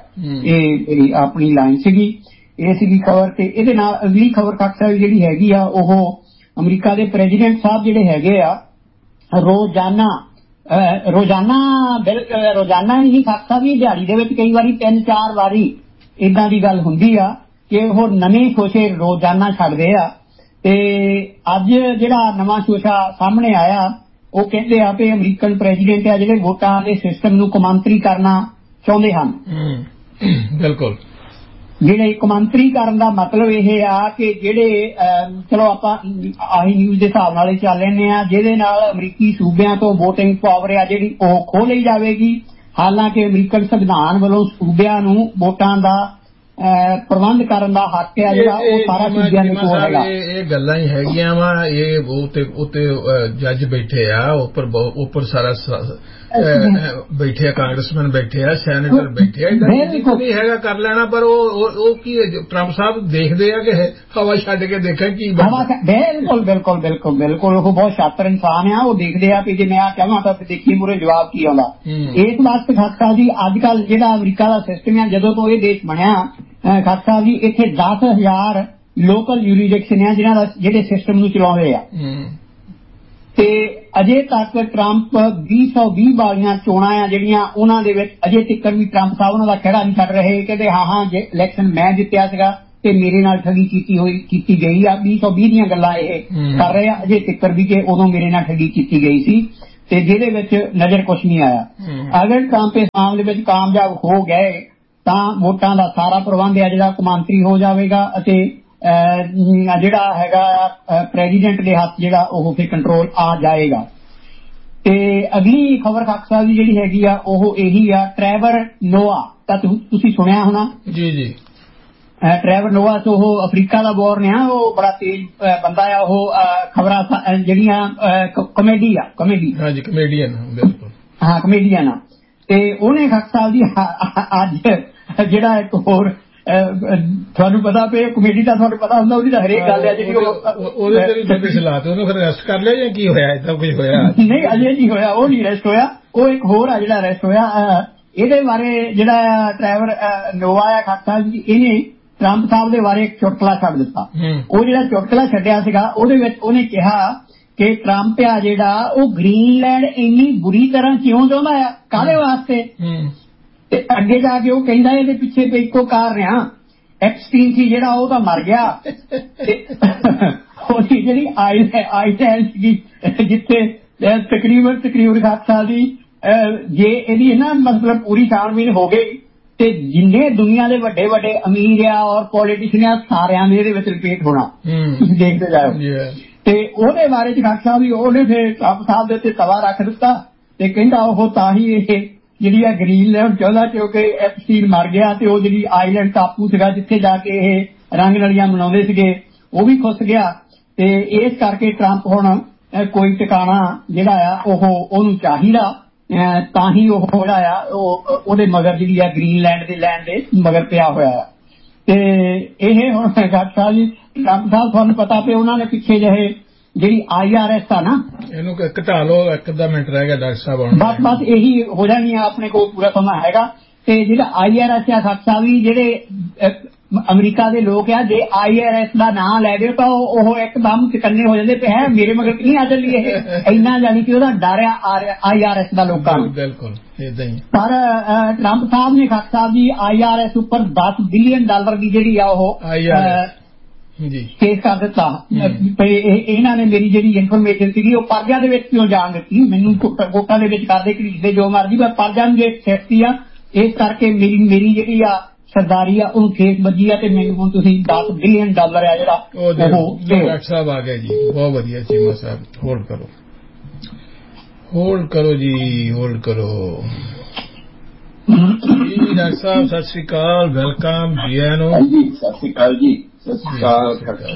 ਇਹ ਆਪਣੀ ਲਾਈਨ ਸੀਗੀ ਇਹ ਸੀਗੀ ਖਬਰ ਤੇ ਇਹਦੇ ਨਾਲ ਅਗਲੀ ਖਬਰ ਖਾਕ ਸਾਹਿਬ ਜਿਹੜੀ ਹੈਗੀ ਆ ਉਹ ਅਮਰੀਕਾ ਦੇ ਪ੍ਰੈਜ਼ੀਡੈਂਟ ਸਾਹਿਬ ਜਿਹੜੇ ਹੈਗੇ ਆ ਰੋਜ਼ਾਨਾ ਰੋਜ਼ਾਨਾ ਰੋਜ਼ਾਨਾ ਹੀ ਖਾਕ ਸਾਹਿਬ ਜੀ ਦਿਹਾੜੀ ਦੇ ਵਿੱਚ ਕਈ ਵਾਰੀ ਤਿੰਨ ਚਾਰ ਵਾਰੀ ਏਦਾਂ ਦੀ ਗੱਲ ਹੁੰਦੀ ਆ ਕਿ ਉਹ ਨਵੇਂ ਸ਼ੋਸ਼ੇ ਰੋਜ਼ਾਨਾ ਛੱਡਦੇ ਆ ਤੇ ਅੱਜ ਜਿਹੜਾ ਨਵਾਂ ਸ਼ੋਸ਼ਾ ਸਾਹਮਣੇ ਆਇਆ ਉਹ ਕਹਿੰਦੇ ਆ ਕਿ ਅਮਰੀਕਨ ਪ੍ਰੈਜ਼ੀਡੈਂਟ ਆ ਜਿਹੜੇ ਵੋਟਾਂ ਦੇ ਸਿਸਟਮ ਨੂੰ ਕੌਮਾਂਤਰੀ ਕਰਨਾ ਚਾਹੁੰਦੇ ਹਨ।
ਬਿਲਕੁਲ।
ਜਿਹੜੇ ਕੌਮਾਂਤਰੀ ਕਰਨ ਦਾ ਮਤਲਬ ਇਹ ਆ ਕਿ ਜਿਹੜੇ ਚਲੋ ਆਪਾਂ ਆਹੀ ਨਿਊਜ਼ ਦੇ ਹਿਸਾਬ ਨਾਲ ਹੀ ਚੱਲ ਲੈਂਦੇ ਆ ਜਿਹਦੇ ਨਾਲ ਅਮਰੀਕੀ ਸੂਬਿਆਂ ਤੋਂ ਵੋਟਿੰਗ ਪਾਵਰ ਆ ਜਿਹੜੀ ਉਹ ਖੋਹ ਲਈ ਜਾਵੇਗੀ ਹਾਲਾਂਕਿ ਅਮਰੀਕਨ ਸੰਵਿਧਾਨ ਵੱਲੋਂ ਸੂਬਿਆਂ ਨੂੰ ਵੋਟਾਂ ਦਾ ਪ੍ਰਬੰਧ ਕਰਨ ਦਾ ਹੱਕ ਹੈ ਜਿਹੜਾ ਉਹ ਸਾਰਾ ਸੂਬਿਆਂ ਦੇ ਕੋਲ ਹੈਗਾ।
ਇਹ ਗੱਲਾਂ ਹੀ ਹੈਗੀਆਂ ਵਾ ਇਹ ਉੱਤੇ ਉੱਤੇ ਜੱਜ ਬੈਠੇ ਆ ਉੱਪਰ ਉੱਪਰ ਸਾਰਾ ਬੈਠੇ ਆ ਕਾਂਗਰਸਮੈਨ ਬੈਠੇ ਆ ਸੈਨੇਟਰ ਬੈਠੇ ਆ ਨਹੀਂ ਹੈਗਾ ਕਰ ਲੈਣਾ ਪਰ ਉਹ ਉਹ ਕੀ ਟਰੰਪ ਸਾਹਿਬ ਦੇਖਦੇ ਆ ਕਿ ਹਵਾ ਛੱਡ ਕੇ ਦੇਖਾਂ ਕੀ
ਬਿਲਕੁਲ ਬਿਲਕੁਲ ਬਿਲਕੁਲ ਬਿਲਕੁਲ ਉਹ ਬਹੁਤ ਸ਼ਾਤਰ ਇਨਸਾਨ ਆ ਉਹ ਦੇਖਦੇ ਆ ਵੀ ਜੇ ਮੈਂ ਆ ਕਹਾਂ ਤਾਂ ਦੇਖੀਏ ਮੂਰੇ ਜਵਾਬ ਕੀ ਆਉਂਦਾ। ਇਸ ਵਾਸਤੇ ਖਾਕ ਸਾਹਿਬ ਜੀ ਅੱਜ ਕੱਲ ਜਿਹੜਾ ਅਮਰੀਕਾ ਦਾ ਸਿਸਟਮ ਆ ਜਦੋਂ ਤੋਂ ਇਹ ਦੇਸ਼ ਬਣਿਆ ਖਾਕ ਸਾਹਿਬ ਜੀ ਇੱਥੇ ਦਸ ਹਜ਼ਾਰ ਲੋਕਲ ਯੂਰੀਡਿਕਸ਼ਨ ਆ ਜਿਹਨਾਂ ਦਾ ਜਿਹੜੇ ਸਿਸਟਮ ਨੂੰ ਚਲਾਉਂਦੇ ਆ ਤੇ ਅਜੇ ਤੱਕ ਟਰੰਪ ਵੀਹ ਸੌ ਵੀਹ ਵਾਲੀਆਂ ਚੋਣਾਂ ਆ ਜਿਹੜੀਆਂ ਉਹਨਾਂ ਦੇ ਵਿੱਚ ਅਜੇ ਤੱਕ ਵੀ ਟਰੰਪ ਸਾਹਿਬ ਉਹਨਾਂ ਦਾ ਖਹਿੜਾ ਨਹੀਂ ਛੱਡ ਰਹੇ ਕਹਿੰਦੇ ਹਾਂ ਹਾਂ ਜੇ ਇਲੈਕਸ਼ਨ ਮੈਂ ਜਿੱਤਿਆ ਸੀਗਾ ਤੇ ਮੇਰੇ ਨਾਲ ਠੱਗੀ ਕੀਤੀ ਹੋਈ ਕੀਤੀ ਗਈ ਆ। ਵੀਹ ਸੌ ਵੀਹ ਦੀਆਂ ਗੱਲਾਂ ਇਹ ਕਰ ਰਹੇ ਆ ਅਜੇ ਤੱਕ ਵੀ ਕਿ ਉਦੋਂ ਮੇਰੇ ਨਾਲ ਠੱਗੀ ਕੀਤੀ ਗਈ ਸੀ ਤੇ ਜਿਹਦੇ ਵਿੱਚ ਨਜ਼ਰ ਕੁਛ ਨਹੀਂ ਆਇਆ। ਅਗਰ ਟਰੰਪ ਇਸ ਮਾਮਲੇ ਦੇ ਵਿੱਚ ਕਾਮਯਾਬ ਹੋ ਗਏ ਤਾਂ ਵੋਟਾਂ ਦਾ ਸਾਰਾ ਪ੍ਰਬੰਧ ਹੈ ਜਿਹੜਾ ਕੌਮਾਂਤਰੀ ਹੋ ਜਾਵੇਗਾ ਅਤੇ ਜਿਹੜਾ ਹੈਗਾ ਪ੍ਰੈਜ਼ੀਡੈਂਟ ਦੇ ਹੱਥ ਜਿਹੜਾ ਉਹ ਫਿਰ ਕੰਟਰੋਲ ਆ ਜਾਏਗਾ। ਤੇ ਅਗਲੀ ਖਬਰ ਖਾਕ ਸਾਹਿਬ ਦੀ ਜਿਹੜੀ ਹੈਗੀ ਆ ਉਹ ਇਹੀ ਆ ਟਰੈਵਰ ਨੋਆ ਤਾਂ ਤੁਸੀਂ ਸੁਣਿਆ ਹੋਣਾ।
ਜੀ ਜੀ
ਟਰੈਵਰ ਨੋਆ ਤੋਂ ਉਹ ਅਫਰੀਕਾ ਦਾ ਬੋਰਨ ਆ, ਉਹ ਬੜਾ ਤੇਜ਼ ਬੰਦਾ ਆ। ਉਹ ਖਬਰਾਂ ਜਿਹੜੀਆਂ ਕਮੇਡੀ ਆ ਕਮੇਡੀ
ਹਾਂਜੀ ਕਮੇਡੀਅਨ ਬਿਲਕੁਲ
ਹਾਂ ਕਮੇਡੀਅਨ ਆ ਤੇ ਉਹਨੇ ਖਾਕ ਸਾਹਿਬ ਦੀ ਅੱਜ ਜਿਹੜਾ ਇੱਕ ਹੋਰ ਤੁਹਾਨੂੰ ਪਤਾ ਪਏ ਕਮੇਡੀ ਦਾ ਤੁਹਾਨੂੰ ਪਤਾ ਹੁੰਦਾ ਉਹਦੀ ਤਾਂ ਹਰੇਕ ਗੱਲ ਹੈ ਜਿਹੜੀ ਉਹਦੇ
ਸਲਾਹ ਤੇ ਉਹਨੂੰ ਫਿਰ ਅਰੈਸਟ ਕਰ ਲਿਆ ਜਾਂ ਕੀ ਹੋਇਆ ਏਦਾਂ ਕੁਝ ਹੋਇਆ?
ਨਹੀਂ ਅਜੇ ਨਹੀਂ ਹੋਇਆ, ਉਹ ਨਹੀਂ ਅਰੈਸਟ ਹੋਇਆ, ਉਹ ਇੱਕ ਹੋਰ ਆ ਜਿਹੜਾ ਅਰੈਸਟ ਹੋਇਆ। ਇਹਦੇ ਬਾਰੇ ਜਿਹੜਾ ਟਰੈਵਰ ਨੋਆ ਆ ਖਾਕ ਸਾਹਿਬ ਜੀ ਇਹਨੇ ਟਰੰਪ ਸਾਹਿਬ ਦੇ ਬਾਰੇ ਇੱਕ ਚੁਟਕਲਾ ਛੱਡ ਦਿੱਤਾ। ਉਹ ਜਿਹੜਾ ਚੁਟਕਲਾ ਛੱਡਿਆ ਸੀਗਾ ਉਹਦੇ ਵਿੱਚ ਉਹਨੇ ਕਿਹਾ ਕਿ ਟਰੰਪ ਆ ਜਿਹੜਾ ਉਹ ਗ੍ਰੀਨਲੈਂਡ ਇੰਨੀ ਬੁਰੀ ਤਰ੍ਹਾਂ ਕਿਉਂ ਚਾਹੁੰਦਾ ਆ, ਕਾਹਦੇ ਵਾਸਤੇ। ਤੇ ਅੱਗੇ ਜਾ ਕੇ ਉਹ ਕਹਿੰਦਾ ਇਹਦੇ ਪਿੱਛੇ ਤੇ ਇੱਕੋ ਕਾਰਨ ਆ, ਐਪਸਟੀਨ ਸੀ ਜਿਹੜਾ ਉਹ ਤਾਂ ਮਰ ਗਿਆ ਤੇ ਉਹਦੀ ਜਿਹੜੀ ਆਈਲੈਂਡ ਸੀਗੀ ਜਿੱਥੇ ਤਕਰੀਬਨ ਤਕਰੀਬਨ ਖਾਕ ਸਾਹਿਬ ਦੀ ਜੇ ਇਹਦੀ ਨਾ ਮਤਲਬ ਪੂਰੀ ਛਾਣਬੀਨ ਹੋ ਗਈ ਤੇ ਜਿੰਨੇ ਦੁਨੀਆ ਦੇ ਵੱਡੇ ਵੱਡੇ ਅਮੀਰ ਆ ਔਰ ਪੋਲੀਟੀਸ਼ੀਅਨ ਆ ਸਾਰਿਆਂ ਦੇ ਇਹਦੇ ਵਿੱਚ ਰਿਪੀਟ ਹੋਣਾ ਤੁਸੀਂ ਦੇਖਦੇ ਜਾਓ। ਤੇ ਉਹਦੇ ਬਾਰੇ ਚ ਖਾਕ ਸਾਹਿਬ ਵੀ ਉਹਨੇ ਫਿਰ ਟਰੰਪ ਸਾਹਿਬ ਦੇ ਉੱਤੇ ਤਵਾ ਰੱਖ ਦਿੱਤਾ ਤੇ ਕਹਿੰਦਾ ਉਹ ਤਾਂ ਹੀ ਇਹ ਜਿਹੜੀ ਆ ਗ੍ਰੀਨਲੈਂਡ ਚਾਹੁੰਦਾ ਕਿਉਂਕਿ ਐਪਸਟੀਨ ਮਰ ਗਿਆ ਤੇ ਉਹ ਜਿਹੜੀ ਆਈਲੈਂਡ ਟਾਪੂ ਸੀਗਾ ਜਿੱਥੇ ਜਾ ਕੇ ਇਹ ਰੰਗ ਨਲੀਆਂ ਮਨਾਉਂਦੇ ਸੀਗੇ ਉਹ ਵੀ ਖੁੱਸ ਗਿਆ ਤੇ ਇਸ ਕਰਕੇ ਟਰੰਪ ਹੁਣ ਕੋਈ ਟਿਕਾਣਾ ਜਿਹੜਾ ਆ ਉਹ ਉਹਨੂੰ ਚਾਹੀਦਾ ਤਾਂ ਹੀ ਉਹ ਜਿਹੜਾ ਆ ਉਹ ਉਹਦੇ ਮਗਰ ਜਿਹੜੀ ਆ ਗ੍ਰੀਨਲੈਂਡ ਦੇ ਲੈਂਡ ਦੇ ਮਗਰ ਪਿਆ ਹੋਇਆ ਆ। ਤੇ ਇਹ ਹੁਣ ਖਾਕ ਸਾਹਿਬ ਜੀ ਟਰੰਪ ਸਾਹਿਬ ਤੁਹਾਨੂੰ ਪਤਾ ਪਿਆ ਉਹਨਾਂ ਨੇ ਪਿੱਛੇ ਜਿਹੇ ਜਿਹੜੀ ਆਈ ਆਰ ਐਸ ਆ ਨਾ
ਇਹਨੂੰ ਘਟਾ ਲਓ, ਇੱਕ ਅੱਧਾ ਮਿੰਟ ਰਹਿ ਗਿਆ ਡਾਕਟਰ ਸਾਹਿਬ।
ਬਸ ਬਸ ਇਹੀ ਹੋ ਜਾਣੀ ਆ, ਆਪਣੇ ਕੋਲ ਪੂਰਾ ਸਮਾਂ ਹੈਗਾ। ਤੇ ਜਿਹੜਾ ਆਈ ਆਰ ਐਸ ਆ ਖਾਕ ਸਾਹਿਬ ਜੀ ਜਿਹੜੇ ਅਮਰੀਕਾ ਦੇ ਲੋਕ ਆ ਜੇ ਆਈ ਆਰ ਐਸ ਦਾ ਨਾਂ ਲੈ ਦਿਓ ਤਾਂ ਉਹ ਇੱਕਦਮ ਚਕੰਨੇ ਹੋ ਜਾਂਦੇ ਪਏ ਹੈ ਮੇਰੇ ਮਗਰ ਨਹੀਂ ਆ ਚੱਲੀ ਇਹ ਇੰਨਾ ਜਾਣੀ ਕਿ ਉਹਦਾ ਡਰ ਆ ਆਈ ਆਰ ਐਸ ਦਾ ਲੋਕਾਂ ਨੂੰ।
ਬਿਲਕੁਲ ਏਦਾਂ ਹੀ। ਪਰ
ਟਰੰਪ ਸਾਹਿਬ ਨੇ ਖਾਕ Sahib ji I R S ਉੱਪਰ ਦਸ ਬਿਲੀਅਨ ਡਾਲਰ ਦੀ ਜਿਹੜੀ ਆ ਉਹ
ਜੀ
ਕੇਸ ਕਰ ਦਿੱਤਾ। ਇਹਨਾਂ ਨੇ ਮੇਰੀ ਜਿਹੜੀ ਇਨਫੋਰਮੇਸ਼ਨ ਸੀਗੀ ਉਹ ਪਰਜਿਆਂ ਦੇ ਵਿੱਚ ਕਿਉਂ ਜਾਣ ਦਿੱਤੀ, ਮੈਨੂੰ ਕੋਟਾਂ ਦੇ ਵਿੱਚ ਕਰਦੇ ਘੜੀਸਦੇ ਜੋ ਮਰਜੀ ਪਰ ਪਰਜਿਆਂ ਦੇ ਸੇਫਟੀ ਆ ਇਸ ਕਰਕੇ ਮੇਰੀ ਮੇਰੀ ਜਿਹੜੀ ਆ ਸਰਦਾਰੀ ਆ ਉਹਨੂੰ ਖੇਸ ਵੱਜੀ ਆ ਤੇ ਮੈਨੂੰ ਹੁਣ ਤੁਸੀਂ ਦਸ ਬਿਲੀਅਨ ਡਾਲਰ ਆ ਜਿਹੜਾ ਉਹ
ਡਾਕਟਰ ਸਾਹਿਬ ਆ ਗਏ ਜੀ। ਬਹੁਤ ਵਧੀਆ ਚੀਮਾ ਸਾਹਿਬ ਹੋਲਡ ਕਰੋ ਹੋਲਡ ਕਰੋ ਜੀ ਹੋਲਡ ਕਰੋ ਜੀ। ਡਾਕਟਰ ਸਾਹਿਬ ਸਤਿ ਸ੍ਰੀ ਅਕਾਲ, ਵੈਲਕਮ ਜੀ ਆਇਆਂ ਨੂੰ।
ਸਤਿ ਸ੍ਰੀ ਅਕਾਲ ਜੀ। ਸਤਿ ਸ੍ਰੀ ਅਕਾਲ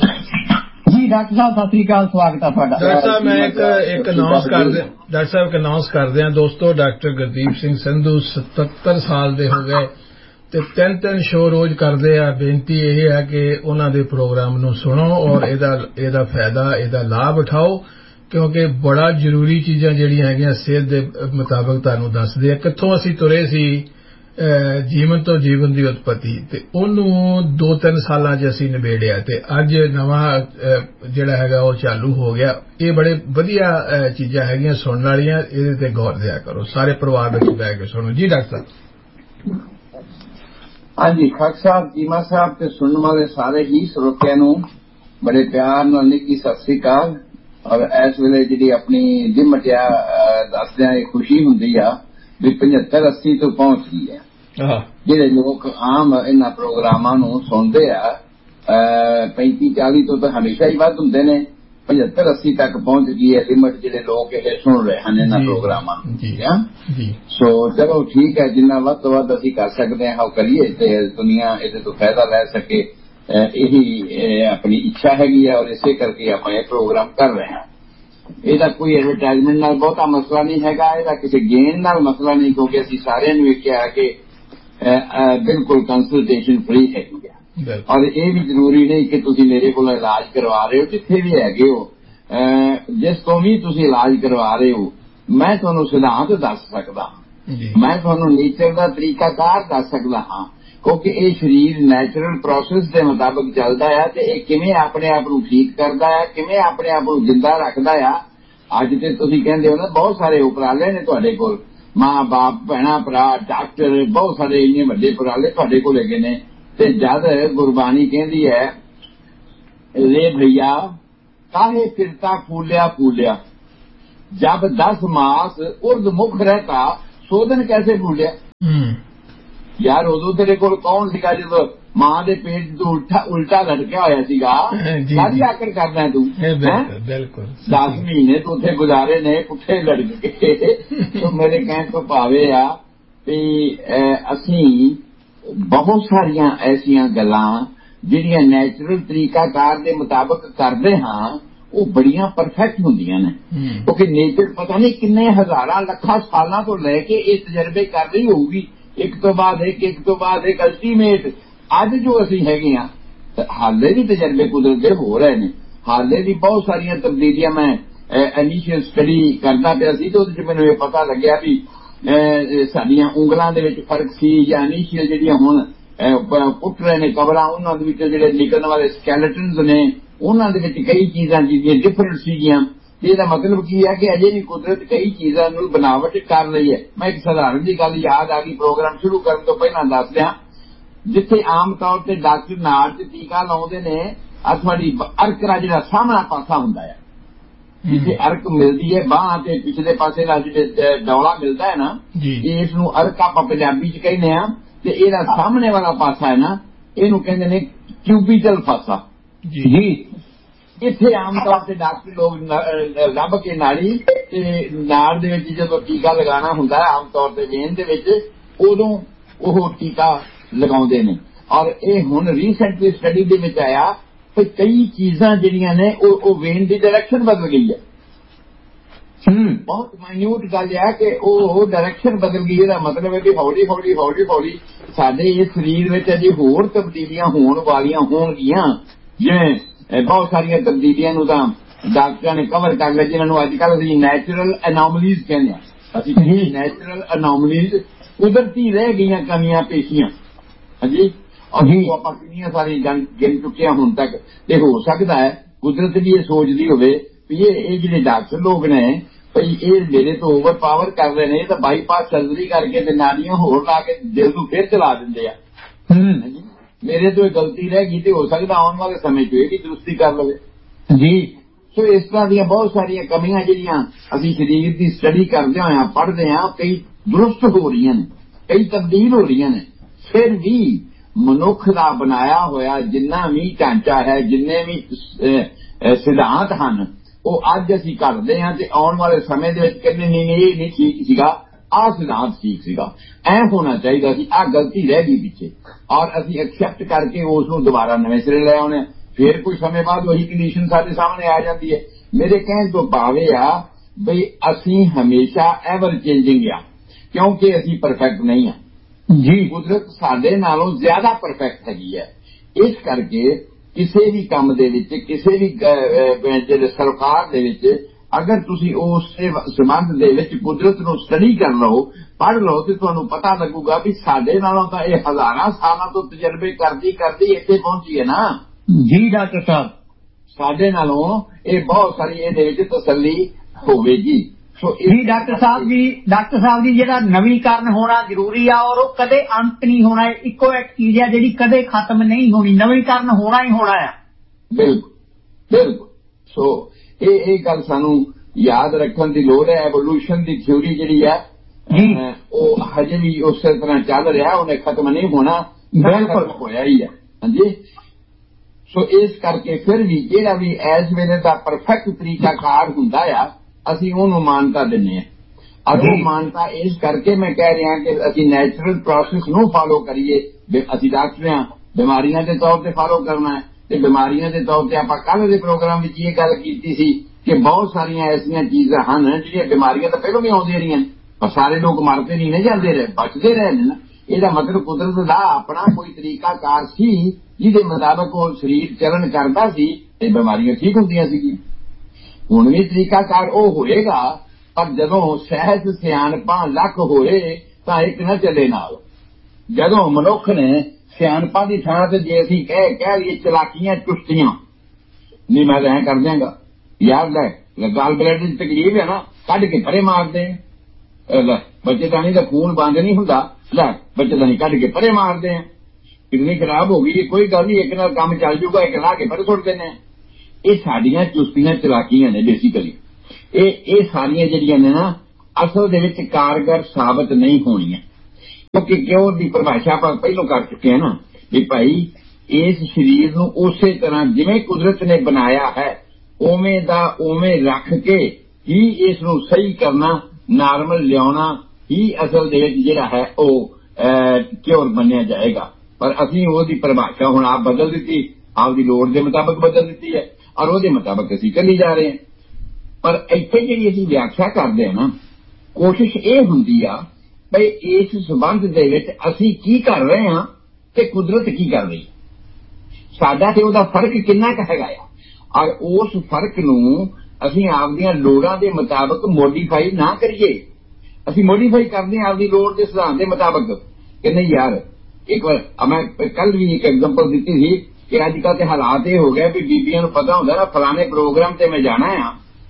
ਜੀ ਡਾਕਟਰ ਸਾਹਿਬ ਸਤਿ ਸ੍ਰੀ ਅਕਾਲ, ਸਵਾਗਤ ਹੈ ਤੁਹਾਡਾ।
ਡਾਕਟਰ ਸਾਹਿਬ ਮੈਂ ਇੱਕ ਇੱਕ ਅਨਾਉਂਸ ਕਰਦੇ ਡਾਕਟਰ ਸਾਹਿਬ ਇੱਕ ਅਨਾਉਂਸ ਕਰਦੇ ਹਾਂ ਦੋਸਤੋ, ਡਾਕਟਰ ਗੁਰਦੀਪ ਸਿੰਘ ਸੰਧੂ ਸਤੱਤਰ ਸਾਲ ਦੇ ਹੋ ਗਏ ਤੇ ਤਿੰਨ ਤਿੰਨ ਸ਼ੋਅ ਰੋਜ਼ ਕਰਦੇ ਆ। ਬੇਨਤੀ ਇਹ ਹੈ ਕਿ ਉਹਨਾਂ ਦੇ ਪ੍ਰੋਗਰਾਮ ਨੂੰ ਸੁਣੋ ਔਰ ਇਹਦਾ ਇਹਦਾ ਫਾਇਦਾ ਇਹਦਾ ਲਾਭ ਉਠਾਓ ਕਿਉਂਕਿ ਬੜਾ ਜ਼ਰੂਰੀ ਚੀਜ਼ਾਂ ਜਿਹੜੀਆਂ ਹੈਗੀਆਂ ਸਿਹਤ ਦੇ ਮੁਤਾਬਕ ਤੁਹਾਨੂੰ ਦੱਸਦੇ ਆ ਕਿੱਥੋਂ ਅਸੀਂ ਤੁਰੇ ਸੀ ਜੀਵਨ ਤੋਂ ਜੀਵਨ ਦੀ ਉਤਪਤੀ ਤੇ ਉਹਨੂੰ ਦੋ ਤਿੰਨ ਸਾਲਾਂ 'ਚ ਅਸੀਂ ਨਿਬੇੜਿਆ ਤੇ ਅੱਜ ਨਵਾਂ ਜਿਹੜਾ ਹੈਗਾ ਉਹ ਚਾਲੂ ਹੋ ਗਿਆ। ਇਹ ਬੜੇ ਵਧੀਆ ਚੀਜ਼ਾਂ ਹੈਗੀਆਂ ਸੁਣਨ ਵਾਲੀਆਂ, ਇਹਦੇ ਤੇ ਗੌਰ ਦਿਆ ਕਰੋ, ਸਾਰੇ ਪਰਿਵਾਰ ਵਿੱਚ ਬਹਿ ਕੇ ਸੁਣੋ ਜੀ। ਡਾਕਟਰ ਸਾਹਿਬ
ਹਾਂਜੀ ਖਾਕ ਸਾਹਿਬ ਚੀਮਾ ਸਾਹਿਬ ਤੇ ਸੁਣਨ ਵਾਲੇ ਸਾਰੇ ਹੀ ਸਰੋਤਿਆਂ ਨੂੰ ਬੜੇ ਪਿਆਰ ਨਾਲ ਨਿੱਕੀ ਸਤਿ ਸ੍ਰੀ ਅਕਾਲ। ਔਰ ਇਸ ਵੇਲੇ ਜਿਹੜੀ ਆਪਣੀ ਦਿਮਟਿਆ ਦੱਸਦਿਆਂ ਇਹ ਖੁਸ਼ੀ ਹੁੰਦੀ ਆ ਵੀ ਪਝੱਤਰ ਅੱਸੀ ਤੋਂ ਪਹੁੰਚ ਗਈ ਹੈ। ਜਿਹੜੇ ਲੋਕ ਆਮ ਇਹਨਾਂ ਪ੍ਰੋਗਰਾਮਾਂ ਨੂੰ ਸੁਣਦੇ ਆ ਪੈਂਤੀ ਚਾਲੀ ਤੋਂ ਤਾਂ ਹਮੇਸ਼ਾ ਹੀ ਵੱਧ ਹੁੰਦੇ ਨੇ, ਪਝੱਤਰ ਅੱਸੀ ਤੱਕ ਪਹੁੰਚ ਗਈ ਹੈ ਲਿਮਟ ਜਿਹੜੇ ਲੋਕ ਇਹ ਸੁਣ ਰਹੇ ਹਨ ਇਹਨਾਂ ਪ੍ਰੋਗਰਾਮਾਂ ਨੂੰ। ਠੀਕ ਆ ਸੋ ਚਲੋ ਠੀਕ ਹੈ, ਜਿੰਨਾ ਵੱਧ ਤੋਂ ਵੱਧ ਅਸੀਂ ਕਰ ਸਕਦੇ ਹਾਂ ਉਹ ਕਰੀਏ ਤੇ ਦੁਨੀਆ ਇਹਦੇ ਤੋਂ ਫਾਇਦਾ ਲੈ ਸਕੇ ਇਹੀ ਆਪਣੀ ਇੱਛਾ ਹੈਗੀ ਹੈ ਔਰ ਇਸੇ ਕਰਕੇ ਆਪਾਂ ਇਹ ਪ੍ਰੋਗਰਾਮ ਕਰ ਰਹੇ ਹਾਂ। ਇਹਦਾ ਕੋਈ ਐਡਵਰਟਾਈਜ਼ਮੈਂਟ ਨਾਲ ਬਹੁਤਾ ਮਸਲਾ ਨਹੀਂ ਹੈਗਾ, ਇਹਦਾ ਕਿਸੇ ਗੇਨ ਨਾਲ ਮਸਲਾ ਨਹੀਂ ਕਿਉਂਕਿ ਅਸੀਂ ਸਾਰਿਆਂ ਨੂੰ ਵੇਖਿਆ ਕਿ ਬਿਲਕੁਲ ਕੰਸਲਟੇਸ਼ਨ ਫ੍ਰੀ ਹੈਗੀ ਆ ਔਰ ਇਹ ਵੀ ਜ਼ਰੂਰੀ ਨਹੀਂ ਕਿ ਤੁਸੀਂ ਮੇਰੇ ਕੋਲ ਇਲਾਜ ਕਰਵਾ ਰਹੇ ਹੋ, ਜਿੱਥੇ ਵੀ ਹੈਗੇ ਹੋ ਜਿਸ ਤੋਂ ਵੀ ਤੁਸੀਂ ਇਲਾਜ ਕਰਵਾ ਰਹੇ ਹੋ ਮੈਂ ਤੁਹਾਨੂੰ ਸਿਧਾਂਤ ਦੱਸ ਸਕਦਾ ਹਾਂ, ਮੈਂ ਤੁਹਾਨੂੰ ਨੇਚਰ ਦਾ ਤਰੀਕਾਕਾਰ ਦੱਸ ਸਕਦਾ ਹਾਂ ਕਿਉਂਕਿ ਇਹ ਸਰੀਰ ਨੈਚੁਰਲ ਪ੍ਰੋਸੈਸ ਦੇ ਮੁਤਾਬਕ ਚੱਲਦਾ ਆ ਤੇ ਇਹ ਕਿਵੇਂ ਆਪਣੇ ਆਪ ਨੂੰ ਠੀਕ ਕਰਦਾ ਆ, ਕਿਵੇਂ ਆਪਣੇ ਆਪ ਨੂੰ ਜਿੰਦਾ ਰੱਖਦਾ ਆ। ਅੱਜ ਤੇ ਤੁਸੀਂ ਕਹਿੰਦੇ ਹੋ ਨਾ ਬਹੁਤ ਸਾਰੇ ਉਪਰਾਲੇ ਨੇ ਤੁਹਾਡੇ ਕੋਲ, ਮਾਂ ਬਾਪ ਭੈਣਾਂ ਭਰਾ ਡਾਕਟਰ ਬਹੁਤ ਸਾਰੇ ਇੰਨੇ ਵੱਡੇ ਉਪਰਾਲੇ ਤੁਹਾਡੇ ਕੋਲ ਹੈਗੇ ਨੇ ਤੇ ਜਦ ਗੁਰਬਾਣੀ ਕਹਿੰਦੀ ਹੈ ਰੇ ਭਈਆ ਕਾਹੇ ਫਿਰਤਾ ਫੂਲਿਆ ਫੂਲਿਆ ਜਬ ਦਸ ਮਾਸ ਉਰਦ ਮੁਖ ਰਹਿਤਾ ਸੋਧਨ ਕੈਸੇ ਭੂਲਿਆ। ਯਾਰ ਉਦੋਂ ਤੇਰੇ ਕੋਲ ਕੌਣ ਸੀਗਾ ਜਦੋਂ ਮਾਂ ਦੇ ਪੇਟ ਤੋਂ ਉਲਟਾ ਉਲਟਾ ਲਟਕਿਆ ਹੋਇਆ ਸੀਗਾ, ਸਾਰੀ ਆਕੜ ਕਰਦਾ ਤੂੰ।
ਬਿਲਕੁਲ
ਦਸ ਮਹੀਨੇ ਤੂੰ ਉੱਥੇ ਗੁਜ਼ਾਰੇ ਨੇ ਪੁੱਠੇ ਲੜਕ ਕੇ। ਮੇਰੇ ਕਹਿਣ ਤੋਂ ਭਾਵੇਂ ਆ ਵੀ ਅਸੀਂ ਬਹੁਤ ਸਾਰੀਆਂ ਐਸੀਆਂ ਗੱਲਾਂ ਜਿਹੜੀਆਂ ਨੈਚੁਰਲ ਤਰੀਕਾਕਾਰ ਦੇ ਮੁਤਾਬਕ ਕਰਦੇ ਹਾਂ ਉਹ ਬੜੀਆਂ ਪਰਫੈਕਟ ਹੁੰਦੀਆਂ ਨੇ, ਕਿਉਂਕਿ ਨੇਚਰ ਪਤਾ ਨਹੀਂ ਕਿੰਨੇ ਹਜ਼ਾਰਾਂ ਲੱਖਾਂ ਸਾਲਾਂ ਤੋਂ ਲੈ ਕੇ ਇਹ ਤਜਰਬੇ ਕਰ ਰਹੀ ਹੋਊਗੀ, ਇੱਕ ਤੋਂ ਬਾਅਦ ਇੱਕ ਇੱਕ ਤੋਂ ਬਾਅਦ ਇੱਕ। ਅਲਟੀਮੇਟ ਅੱਜ ਜੋ ਅਸੀਂ ਹੈਗੇ ਹਾਂ ਹਾਲੇ ਵੀ ਤਜਰਬੇ ਕੁਦਰਤ ਦੇ ਹੋ ਰਹੇ ਨੇ, ਹਾਲੇ ਵੀ ਬਹੁਤ ਸਾਰੀਆਂ ਤਬਦੀਲੀਆਂ। ਮੈਂ ਇਨੀਸ਼ੀਅਲ ਸਟੱਡੀ ਕਰਦਾ ਪਿਆ ਸੀ ਤੇ ਉਹਦੇ ਚ ਮੈਨੂੰ ਇਹ ਪਤਾ ਲੱਗਿਆ ਵੀ ਸਾਡੀਆਂ ਉਂਗਲਾਂ ਦੇ ਵਿੱਚ ਫਰਕ ਸੀ ਜਾਂ ਇਨੀਸ਼ੀਅਲ ਜਿਹੜੀਆਂ ਹੁਣ ਪੁੱਟ ਰਹੇ ਨੇ ਕਬਰਾਂ ਉਹਨਾਂ ਦੇ ਵਿੱਚ ਜਿਹੜੇ ਨਿਕਲਣ ਵਾਲੇ ਸਕੈਲਟਨਸ ਨੇ ਉਹਨਾਂ ਦੇ ਵਿੱਚ ਕਈ ਚੀਜ਼ਾਂ ਜਿਹੜੀਆਂ ਡਿਫਰੈਂਟ ਸੀਗੀਆਂ। ਇਹਦਾ ਮਤਲਬ ਕੀ ਹੈ ਕਿ ਅਜੇ ਵੀ ਕੁਦਰਤ ਕਈ ਚੀਜ਼ਾਂ ਨੂੰ ਬਣਾਵਟ ਕਰ ਰਹੀ ਹੈ। ਮੈਂ ਇੱਕ ਸਧਾਰਨ ਜਿਹੀ ਗੱਲ ਯਾਦ ਆ ਗਈ ਪ੍ਰੋਗਰਾਮ ਸ਼ੁਰੂ ਕਰਨ ਤੋਂ ਪਹਿਲਾਂ ਦੱਸ ਦਿਆਂ। ਜਿੱਥੇ ਆਮ ਤੌਰ ਤੇ ਡਾਕਟਰ ਨਾੜ ਚ ਟੀਕਾ ਲਾਉਂਦੇ ਨੇ ਆ ਤੁਹਾਡੀ ਅਰਕ ਦਾ ਜਿਹੜਾ ਸਾਹਮਣਾ ਪਾਸਾ ਹੁੰਦਾ ਹੈ, ਜਿੱਥੇ ਅਰਕ ਮਿਲਦੀ ਹੈ ਬਾਂਹ ਤੇ ਪਿਛਲੇ ਪਾਸੇ ਦਾ ਜਿਹੜਾ ਡੌਲਾ ਮਿਲਦਾ ਹੈ ਨਾ, ਇਸ ਨੂੰ ਅਰਕ ਆਪਾਂ ਪੰਜਾਬੀ ਚ ਕਹਿੰਦੇ ਆ। ਤੇ ਇਹਦਾ ਸਾਹਮਣੇ ਵਾਲਾ ਪਾਸਾ ਹੈ ਨਾ ਇਹਨੂੰ ਕਹਿੰਦੇ ਨੇ ਕਿਊਬੀਟਲ ਪਾਸਾ ਜੀ। ਇੱਥੇ ਆਮ ਤੌਰ ਤੇ ਡਾਕਟਰ ਲੋਕ ਲੱਭ ਕੇ ਨਾੜੀ ਤੇ ਨਾੜ ਦੇ ਵਿੱਚ ਜਦੋਂ ਟੀਕਾ ਲਗਾਉਣਾ ਹੁੰਦਾ ਹੈ ਆਮ ਤੌਰ ਤੇ ਵੇਨ ਦੇ ਵਿੱਚ, ਉਦੋਂ ਉਹ ਟੀਕਾ ਲਗਾਉਂਦੇ ਨੇ। ਔਰ ਇਹ ਹੁਣ ਰੀਸੈਂਟਲੀ ਸਟੱਡੀ ਦੇ ਵਿੱਚ ਆਇਆ ਕਿ ਕਈ ਚੀਜ਼ਾਂ ਜਿਹੜੀਆਂ ਨੇ ਉਹ ਉਹ ਵੇਨ ਦੀ ਡਾਇਰੈਕਸ਼ਨ ਬਦਲ ਗਈ ਹੈ। ਬਹੁਤ ਮਾਈਨਿਊਟ ਗੱਲ ਹੈ ਕਿ ਉਹ ਡਾਇਰੈਕਸ਼ਨ ਬਦਲ ਗਈ। ਇਹਦਾ ਮਤਲਬ ਹੈ ਕਿ ਹੌਲੀ ਹੌਲੀ ਹੌਲੀ ਹੌਲੀ ਸਾਡੇ ਇਸ ਸਰੀਰ ਵਿੱਚ ਅਜੇ ਹੋਰ ਤਬਦੀਲੀਆਂ ਹੋਣ ਵਾਲੀਆਂ ਹੋਣਗੀਆਂ। ਜਿਵੇਂ ਬਹੁਤ ਸਾਰੀਆਂ ਤਬਦੀਲੀਆਂ ਨੂੰ ਤਾਂ ਡਾਕਟਰਾਂ ਨੇ ਕਵਰ ਕਰ ਲਿਆ, ਜਿਹਨਾਂ ਨੂੰ ਅੱਜ ਕੱਲ੍ਹ ਅਸੀਂ ਨੈਚੁਰਲ ਅਨੋਮਲੀਜ਼ ਕਹਿੰਦੇ ਹਾਂ। ਅਸੀਂ ਨੈਚੁਰਲ ਅਨੋਮਲੀਜ਼ ਕੁਦਰਤੀ ਰਹਿ ਗਈਆਂ ਕਮੀਆਂ ਪੇਸ਼ੀਆਂ ਹਾਂਜੀ, ਅਸੀਂ ਆਪਾਂ ਕਿੰਨੀਆਂ ਸਾਰੀਆਂ ਗਿਣ ਚੁੱਕੇ ਹਾਂ ਹੁਣ ਤੱਕ। ਤੇ ਹੋ ਸਕਦਾ ਹੈ ਕੁਦਰਤ ਵੀ ਇਹ ਸੋਚਦੀ ਹੋਵੇ ਵੀ ਇਹ ਇਹ ਜਿਹੜੇ ਡਾਕਟਰ ਲੋਕ ਨੇ ਭਈ ਇਹ ਮੇਰੇ ਤੋਂ ਓਵਰ ਪਾਵਰ ਕਰ ਰਹੇ ਨੇ ਤਾਂ ਬਾਈਪਾਸ ਸਰਜਰੀ ਕਰਕੇ ਤੇ ਨਾੜੀਆਂ ਹੋਰ ਲਾ ਕੇ ਦਿਲ ਨੂੰ ਫੇਰ ਚਲਾ ਦਿੰਦੇ ਆ। ਮੇਰੇ ਤੋਂ ਇਹ ਗਲਤੀ ਰਹਿ ਗਈ ਤੇ ਹੋ ਸਕਦਾ ਆਉਣ ਵਾਲੇ ਸਮੇਂ 'ਚ ਇਹ ਵੀ ਦਰੁਸਤੀ ਕਰ ਲਵੇ ਜੀ। ਸੋ ਇਸ ਤਰ੍ਹਾਂ ਦੀਆਂ ਬਹੁਤ ਸਾਰੀਆਂ ਕਮੀਆਂ ਜਿਹੜੀਆਂ ਅਸੀਂ ਸਰੀਰ ਦੀ ਸਟੱਡੀ ਕਰਦੇ ਹੋਇਆ ਪੜ੍ਹਦੇ ਹਾਂ ਕਈ ਦਰੁਸਤ ਹੋ ਰਹੀਆਂ ਨੇ, ਕਈ ਤਬਦੀਲ ਹੋ ਰਹੀਆਂ ਨੇ। ਫਿਰ ਵੀ ਮਨੁੱਖ ਦਾ ਬਣਾਇਆ ਹੋਇਆ ਜਿੰਨਾ ਵੀ ਢਾਂਚਾ ਹੈ, ਜਿੰਨੇ ਵੀ ਸਿਧਾਂਤ ਹਨ ਉਹ ਅੱਜ ਅਸੀਂ ਕਰਦੇ ਹਾਂ ਤੇ ਆਉਣ ਵਾਲੇ ਸਮੇਂ ਦੇ ਵਿੱਚ ਕਹਿੰਦੇ ਨਹੀਂ ਇਹ ਨਹੀਂ ਠੀਕ ਸੀਗਾ, ਆਹ ਸਿਧਾਂਤ ਠੀਕ ਸੀਗਾ, ਐ ਹੋਣਾ ਚਾਹੀਦਾ ਸੀ, ਆਹ ਗਲਤੀ ਰਹਿ ਗਈ ਪਿੱਛੇ। ਔਰ ਅਸੀਂ ਐਕਸੈਪਟ ਕਰਕੇ ਉਸ ਨੂੰ ਦੁਬਾਰਾ ਨਵੇਂ ਸਿਰੇ ਲੈ ਆਉਣੇ। ਫਿਰ ਕੁਝ ਸਮੇਂ ਬਾਅਦ ਉਹੀ ਕੰਡੀਸ਼ਨ ਸਾਡੇ ਸਾਹਮਣੇ ਆ ਜਾਂਦੀ ਹੈ। ਮੇਰੇ ਕਹਿਣ ਤੋਂ ਭਾਵੇਂ ਆ ਬਈ ਅਸੀਂ ਹਮੇਸ਼ਾ ਐਵਰ ਚੇਂਜਿੰਗ ਆ, ਕਿਉਂਕਿ ਅਸੀਂ ਪਰਫੈਕਟ ਨਹੀਂ ਆ ਜੀ। ਕੁਦਰਤ ਸਾਡੇ ਨਾਲੋਂ ਜ਼ਿਆਦਾ ਪਰਫੈਕਟ ਹੈਗੀ ਹੈ। ਇਸ ਕਰਕੇ ਕਿਸੇ ਵੀ ਕੰਮ ਦੇ ਵਿੱਚ, ਕਿਸੇ ਵੀ ਜਿਹੜੇ ਸਰਕਾਰ ਦੇ ਵਿੱਚ ਅਗਰ ਤੁਸੀਂ ਉਸ ਸੰਬੰਧ ਦੇ ਵਿੱਚ ਕੁਦਰਤ ਨੂੰ ਸਟੱਡੀ ਕਰ ਲਓ, ਪੜ੍ਹ ਲਓ ਤੇ ਤੁਹਾਨੂੰ ਪਤਾ ਲੱਗੂਗਾ ਵੀ ਸਾਡੇ ਨਾਲੋਂ ਤਾਂ ਇਹ ਹਜ਼ਾਰਾਂ ਸਾਲਾਂ ਤੋਂ ਤਜਰਬੇ ਕਰਦੀ ਕਰਦੀ ਇੱਥੇ ਪਹੁੰਚੀ ਹੈ ਨਾ ਜੀ ਡਾਕਟਰ ਸਾਹਿਬ। ਸਾਡੇ ਨਾਲੋਂ ਇਹ ਬਹੁਤ ਸਾਰੀ ਇਹਦੇ ਵਿੱਚ ਤਸੱਲੀ ਹੋਵੇਗੀ। ਸੋ
ਇਹ ਡਾਕਟਰ ਸਾਹਿਬ ਜੀ ਡਾਕਟਰ ਸਾਹਿਬ ਜੀ ਜਿਹੜਾ ਨਵੀਕਰਨ ਹੋਣਾ ਜ਼ਰੂਰੀ ਆ ਔਰ ਉਹ ਕਦੇ ਅੰਤ ਨਹੀਂ ਹੋਣਾ। ਇੱਕੋ ਇੱਕ ਚੀਜ਼ ਹੈ ਜਿਹੜੀ ਕਦੇ ਖਤਮ ਨਹੀਂ ਹੋਣੀ, ਨਵੀਕਰਨ ਹੋਣਾ ਹੀ ਹੋਣਾ ਆ।
ਬਿਲਕੁਲ ਬਿਲਕੁਲ। ਸੋ ਇਹ ਇਹ ਗੱਲ ਸਾਨੂੰ ਯਾਦ ਰੱਖਣ ਦੀ ਲੋੜ ਹੈ। ਐਵੋਲੂਸ਼ਨ ਦੀ ਥਿਊਰੀ ਜਿਹੜੀ ਹੈ ਉਹ ਹਜੇ ਵੀ ਉਸੇ ਤਰ੍ਹਾਂ ਚੱਲ ਰਿਹਾ, ਉਹਨੇ ਖਤਮ ਨਹੀਂ ਹੋਣਾ, ਬਿਲਕੁਲ ਹੋਇਆ ਹੀ ਹੈ ਹਾਂਜੀ। ਸੋ ਇਸ ਕਰਕੇ ਫਿਰ ਵੀ ਜਿਹੜਾ ਵੀ ਇਸ ਵੇਲੇ ਦਾ ਪਰਫੈਕਟ ਤਰੀਕਾਕਾਰ ਹੁੰਦਾ ਆ ਅਸੀਂ ਉਹਨੂੰ ਮਾਨਤਾ ਦਿੰਦੇ ਹਾਂ। ਅਤੇ ਮਾਨਤਾ ਇਸ ਕਰਕੇ ਮੈਂ ਕਹਿ ਰਿਹਾ ਕਿ ਅਸੀਂ ਨੈਚੁਰਲ ਪ੍ਰੋਸੈਸ ਨੂੰ ਫਾਲੋ ਕਰੀਏ। ਅਸੀਂ ਡਾਕਟਰ ਹਾਂ, ਬਿਮਾਰੀਆਂ ਦੇ ਤੌਰ ਤੇ ਫਾਲੋ ਕਰਨਾ ਹੈ ਤੇ ਬਿਮਾਰੀਆਂ ਦੇ ਤੌਰ ਤੇ ਆਪਾਂ ਕੱਲ੍ਹ ਦੇ ਪ੍ਰੋਗਰਾਮ ਵਿੱਚ ਇਹ ਗੱਲ ਕੀਤੀ ਸੀ ਕਿ ਬਹੁਤ ਸਾਰੀਆਂ ਐਸੀਆਂ ਚੀਜ਼ਾਂ ਹਨ ਜਿਹੜੀਆਂ ਬਿਮਾਰੀਆਂ ਤਾਂ ਪਹਿਲਾਂ ਵੀ ਆਉਂਦੀਆਂ ਰਹੀਆਂ ਪਰ ਸਾਰੇ ਲੋਕ ਮਰਦੇ ਨਹੀਂ ਨੇ ਜਾਂਦੇ ਰਹੇ, ਬਚਦੇ ਰਹੇ ਨੇ ਨਾ। ਇਹਦਾ ਮਤਲਬ ਕੁਦਰਤ ਦਾ ਆਪਣਾ ਕੋਈ ਤਰੀਕਾਕਾਰ ਸੀ ਜਿਹਦੇ ਮੁਤਾਬਕ ਉਹ ਸਰੀਰ ਚੱਲਣ ਕਰਦਾ ਸੀ ਤੇ ਬਿਮਾਰੀਆਂ ਠੀਕ ਹੁੰਦੀਆਂ ਸੀਗੀਆਂ। ਹੁਣ ਵੀ ਤਰੀਕਾਕਾਰ ਉਹ ਹੋਏਗਾ ਪਰ ਜਦੋਂ ਸਹਿਜ ਸਿਆਣਪਾਂ ਲੱਖ ਹੋਏ ਤਾਂ ਇੱਕ ਨਾ ਚੱਲੇ ਨਾਲ। ਜਦੋਂ ਮਨੁੱਖ ਨੇ ਸਿਆਣਪਾਂ ਦੀ ਥਾਂ ਤੇ ਜੇ ਅਸੀਂ ਕਹਿ ਕਹਿ ਲਈਏ ਚਲਾਕੀਆਂ ਚੁਸਤੀਆਂ ਨਹੀਂ ਮੈਂ ਐਂ ਕਰ ਦਿਆਂਗਾ ਯਾਰ ਲੈ ਗਾਲ ਬਲੈਡ ਦੀ ਤਕਲੀਫ ਹੈ ਨਾ ਕੱਢ ਕੇ ਪਰੇ ਮਾਰਦੇ ਲੈ ਬੱਚੇਦਾਨੀ ਦਾ ਖੂਨ ਬੰਦ ਨਹੀਂ ਹੁੰਦਾ, ਲੈ ਬੱਚੇਦਾਨੀ ਕੱਢ ਕੇ ਪਰੇ ਮਾਰਦੇ ਆ। किडनी खराब हो गई, कोई गल नहीं, एक नाल काम चल जूगा, एक ला के फिर सुट देने। ये साडियां चुस्तियां चलाकियां ने बेसिकली, ये सारियां जिहड़ियां ने ना असल दे विच कारगर साबित नहीं होणीआं, क्योंकि क्यों दी परिभाषा आप पहलों कर चुके हैं ना भी भाई इस शरीर नूं उसे तरह जिवें कुदरत ने बनाया है उवें दा उवें रख के ही इस नूं सही करना, नार्मल लियाउणा ही असल दे विच जिहड़ा है वह क्योर मन्निया जाएगा। पर असीं ओहदी परिभाषा हुण आप बदल दित्ती, आपदी लोड़ दे मुताबिक बदल दित्ती है और ओहदे मुताबिक असीं चली जा रहे हैं। पर इत्थे जिहड़ी असीं व्याख्या करदे हां ना, कोशिश ये हुंदी आ भाई इस संबंध दे विच असीं की कर रहे हां ते कुदरत की कर रही, साडा ते ओहदा फर्क किन्ना क हैगा आ, और उस फर्क नूं असीं आपदियां लोड़ां दे मुताबिक मॉडिफाई ना करिए। असीं मॉडिफाई करदे हां आपदी लोड़ दे सिद्धांत दे मुताबिक कि नहीं यार। एक बार मैं कल भी एक एग्जांपल दित्ती थी कि अजकल ते हालात ये हो गए भी बीबियां नूं पता हुंदा ना फलाने प्रोग्राम ते मैं जाना है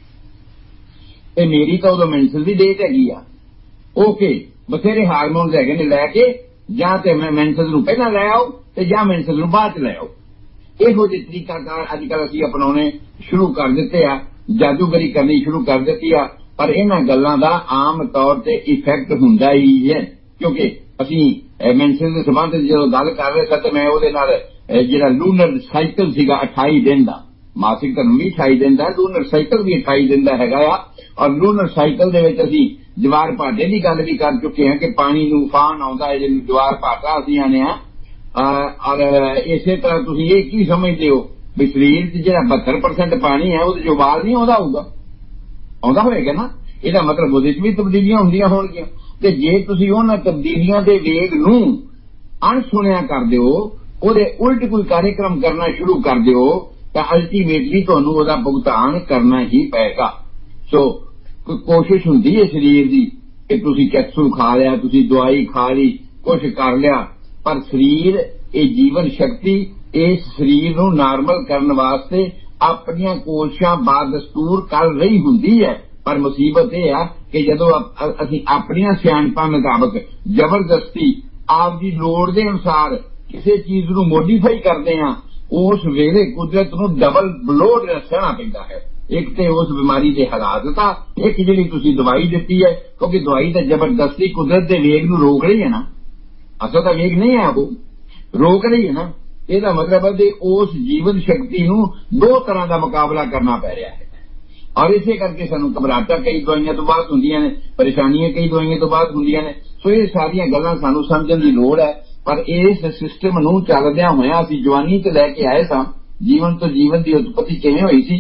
ते मेरी तो उदों मेंसल दी डेट हैगी आ, ओके बथेरे हारमोन्स हैगे ने लैके जां ते मैं मेंसल नूं पहलां लै आओ ते जां मेंसल नूं बाद च लै आओ। इहो जिहे तरीकाकार अजकल असीं अपनाउणे शुरू कर दित्ते आ, जादूगरी करनी शुरू कर दित्ती आ। पर इन्हां गल्लां दा आम तौर ते इफैक्ट हुंदा ही है, क्योंकि असीं मेंसल दे संबंध जदों गल कर रहे सां ते मैं ओहदे नाल जिहड़ा लूनर साइकिल सीगा अठाई दिन दा, मासिक धर्म भी अठाई दिन दा, लूनर साइकिल भी अठाई दिन दा हैगा आ। और लूनर साइकिल दे विच असीं जवार भाटे की गल भी कर चुके हैं कि पानी नूं उफान आउंदा है, जिहनूं जवार भाटा असीं आने आ। और इसे तरह तुसीं ये की समझदे हो भी शरीर च जिहड़ा बहत्तर परसेंट पानी है उहदे च उबाल नहीं आउंदा होऊगा, आउंदा होएगा ना। ਇਹਦਾ मतलब ਉਹਦੇ 'ਚ ਵੀ ਤਬਦੀਲੀਆਂ ਹੁੰਦੀਆਂ ਹੋਣਗੀਆਂ ਤੇ ਜੇ ਤੁਸੀਂ ਉਹਨਾਂ ਤਬਦੀਲੀਆਂ ਦੇ ਵੇਗ ਨੂੰ ਅਣਸੁਣਿਆ ਕਰਦੇ ਹੋ, ਉਹਦੇ ਉਲਟ ਕੋਈ ਕਾਰਜਕ੍ਰਮ ਕਰਨਾ ਸ਼ੁਰੂ ਕਰ ਦਿਓ ਤਾਂ ਅਲਟੀਮੇਟਲੀ ਤੁਹਾਨੂੰ ਉਹਦਾ ਭੁਗਤਾਨ ਕਰਨਾ ਹੀ ਪਏਗਾ। ਸੋ ਕੋਸ਼ਿਸ਼ ਹੁੰਦੀ ਹੈ ਸਰੀਰ ਦੀ ਕਿ ਤੁਸੀਂ ਕੈਪਸੂਲ ਖਾ ਲਿਆ, ਤੁਸੀਂ ਦਵਾਈ ਖਾ ਲਈ, ਕੁਛ ਕਰ ਲਿਆ, ਪਰ ਸਰੀਰ ਇਹ ਜੀਵਨ ਸ਼ਕਤੀ ਇਸ ਸਰੀਰ ਨੂੰ ਨਾਰਮਲ ਕਰਨ ਵਾਸਤੇ ਆਪਣੀਆਂ ਕੋਸ਼ਿਸ਼ਾਂ ਬਾਦਸਤੂਰ ਕਰ ਰਹੀ ਹੁੰਦੀ ਹੈ। पर मुसीबत यह आ कि जदों असीं अपनियां सियाणपां मुताबिक जबरदस्ती आपदी लोड़ दे अनुसार किसी चीज नूं मॉडिफाई करदे हां, उस वेले कुदरत नूं डबल ब्लो सहना पैंदा है। एक ते उस बीमारी दे हालात दा, एक जिहड़ी तुसीं दवाई दित्ती है, क्योंकि दवाई तां जबरदस्ती कुदरत दे वेग नूं रोक रही है ना, असल दा वेग नहीं है, वो रोक रही है ना। ਇਹਦਾ मतलब है कि उस जीवन शक्ति नूं दो तरह का मुकाबला करना पै रहा है। और इसे करके सानू घबराहटां कई दवाइयां तो बाद हुंदियां ने, परेशानियां कई दवाइयां तो बाद हुंदियां ने। सो ये सारियां गल्लां सानू समझण दी लोड़ है। पर इस सिस्टम नूं चलदियां होइआं असीं जवानी ते लैके आए सां, जीवन तो जीवन की उत्पत्ति किवें होई सी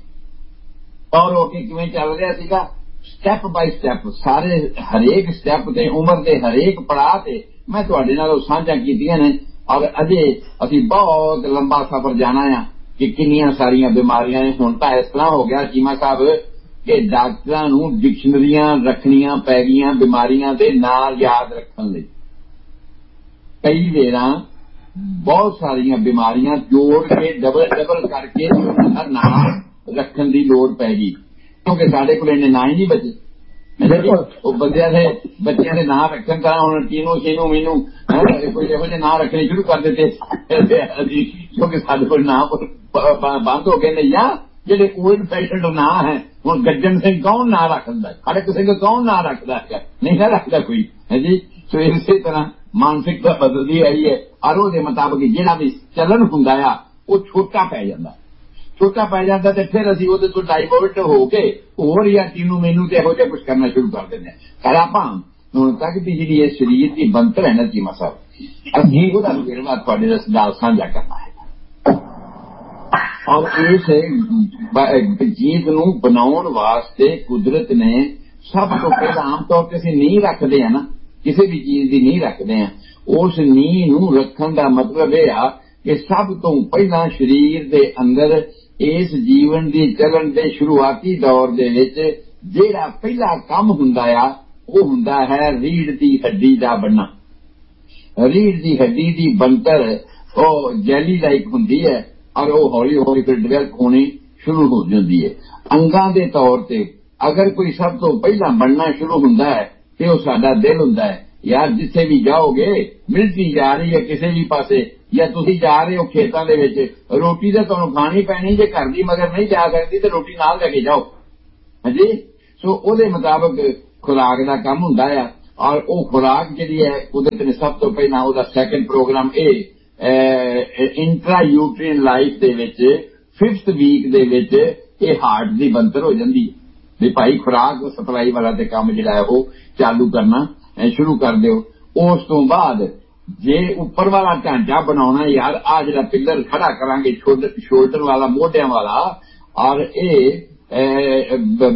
और हो के किवें चल रहा सीगा, स्टैप बाय स्टैप सारे हरेक स्टैप ते उम्र के हरेक पड़ाव ते मैं तुहाडे नाल साझा कीतियां ने। और अजे असीं बहुत लंबा सफर जाना है कि किन्नियां सारियां बीमारियां ने। हुण तां इस तरह हो गया चीमा साहब कि डॉक्टरां नूं डिक्शनरियां रखनियां पै गईयां बीमारियां दे नाम याद रखण लई। कई वेरां बहुत सारियां बीमारियां जोड़ के डबल डबल करके नाम रखण दी लोड़ पै गई, क्योंकि साडे कोल इन्ने नाम ही नहीं बचे। बंदियां दे बच्चियां दे नाम रखण तां हुण टीनू शीनू मीनू कोई इहो जिहे नाम रखने शुरू कर दित्ते, क्योंकि साडे कोल नाम बंद हो गए ने। या जिहड़े ओल्ड फैशन नाम है, हुण गज्जन सिंह कौन नाम रखदा, खड़क सिंह कौन नाम रखदा है, नहीं ना रखदा कोई है जी। सो इसे तरह मानसिकता बदलदी आई है और ਉਹਦੇ मुताबिक जिहड़ा भी चलन हुंदा आ ਉਹ छोटा पै जांदा, छोटा पै जांदा ते फिर ਅਸੀਂ ਉਹਦੇ ਤੋਂ ਡਾਈਵਰਟ ਹੋ ਕੇ ਹੋਰ ਜਾਂ ਟੀਨੂ ਮੈਨੂੰ ਤੇ ਇਹੋ ਜਿਹਾ ਕੁਝ ਕਰਨਾ ਸ਼ੁਰੂ ਕਰ ਦਿੰਦੇ ਹਾਂ। ਪਰ ਆਪਾਂ ਹੁਣ ਤੱਕ ਦੀ ਜਿਹੜੀ ਇਹ ਸਰੀਰ ਦੀ ਬਣਤਰ ਹੈ ਨਾ ਚੀਮਾ ਸਾਹਿਬ, ਅਸੀਂ ਉਹਦਾ ਵੇਰਵਾ ਤੁਹਾਡੇ ਨਾਲ ਸਾਂਝਾ ਕਰਨਾ ਹੈ। और इस चीज नूं बनाउण वास्ते कुदरत ने सब तो पहला आम तौर पर असीं नींह रखते हैं ना, किसी भी चीज की नींह रखते हैं, उस नींह नूं रखण दा मतलब यह आ कि सब तो पहला शरीर दे अंदर इस जीवन की चलन के शुरुआती दौर दे विच जिहड़ा पहला काम हुंदा आ वो हुंदा है रीढ़ की हड्डी का बनना। रीढ़ की हड्डी की बनतर वो जैली लाइक हुंदी है और वो हौली हौली फिर डिवेल्प होनी शुरू हो जाती है। अंगां दे तौर ते अगर कोई सब तो पहला बनना शुरू हुंदा है तो वो साडा दिल हुंदा है, यार जिथे भी जाओगे मिलिटरी जा रही है किसी भी पासे या तुसी जा रहे हो खेतों के विच रोटी तो तुहानूं खानी पैनी जे घर दी मगर नहीं जा सकती तो रोटी नाल लैके जाओ हाँ जी। सो उहदे मुताबिक खुराक का काम हुंदा है और वो खुराक जिहड़ी है कुदरत ने सब तो पहला उहदा सैकेंड प्रोग्राम ए इंट्रा यूट्रीन लाइफ दे विच फिफ्थ वीक दे विच ये हार्ट की बनतर हो जाती है भी भाई खुराक सप्लाई वाला ते काम जिहड़ा है वो चालू करना शुरू कर दो। उस तो बाद जे उपर वाला ढांचा बनाना यार आ जिहड़ा पिलर खड़ा करांगे शोल्डर वाला मोढियां वाला और ये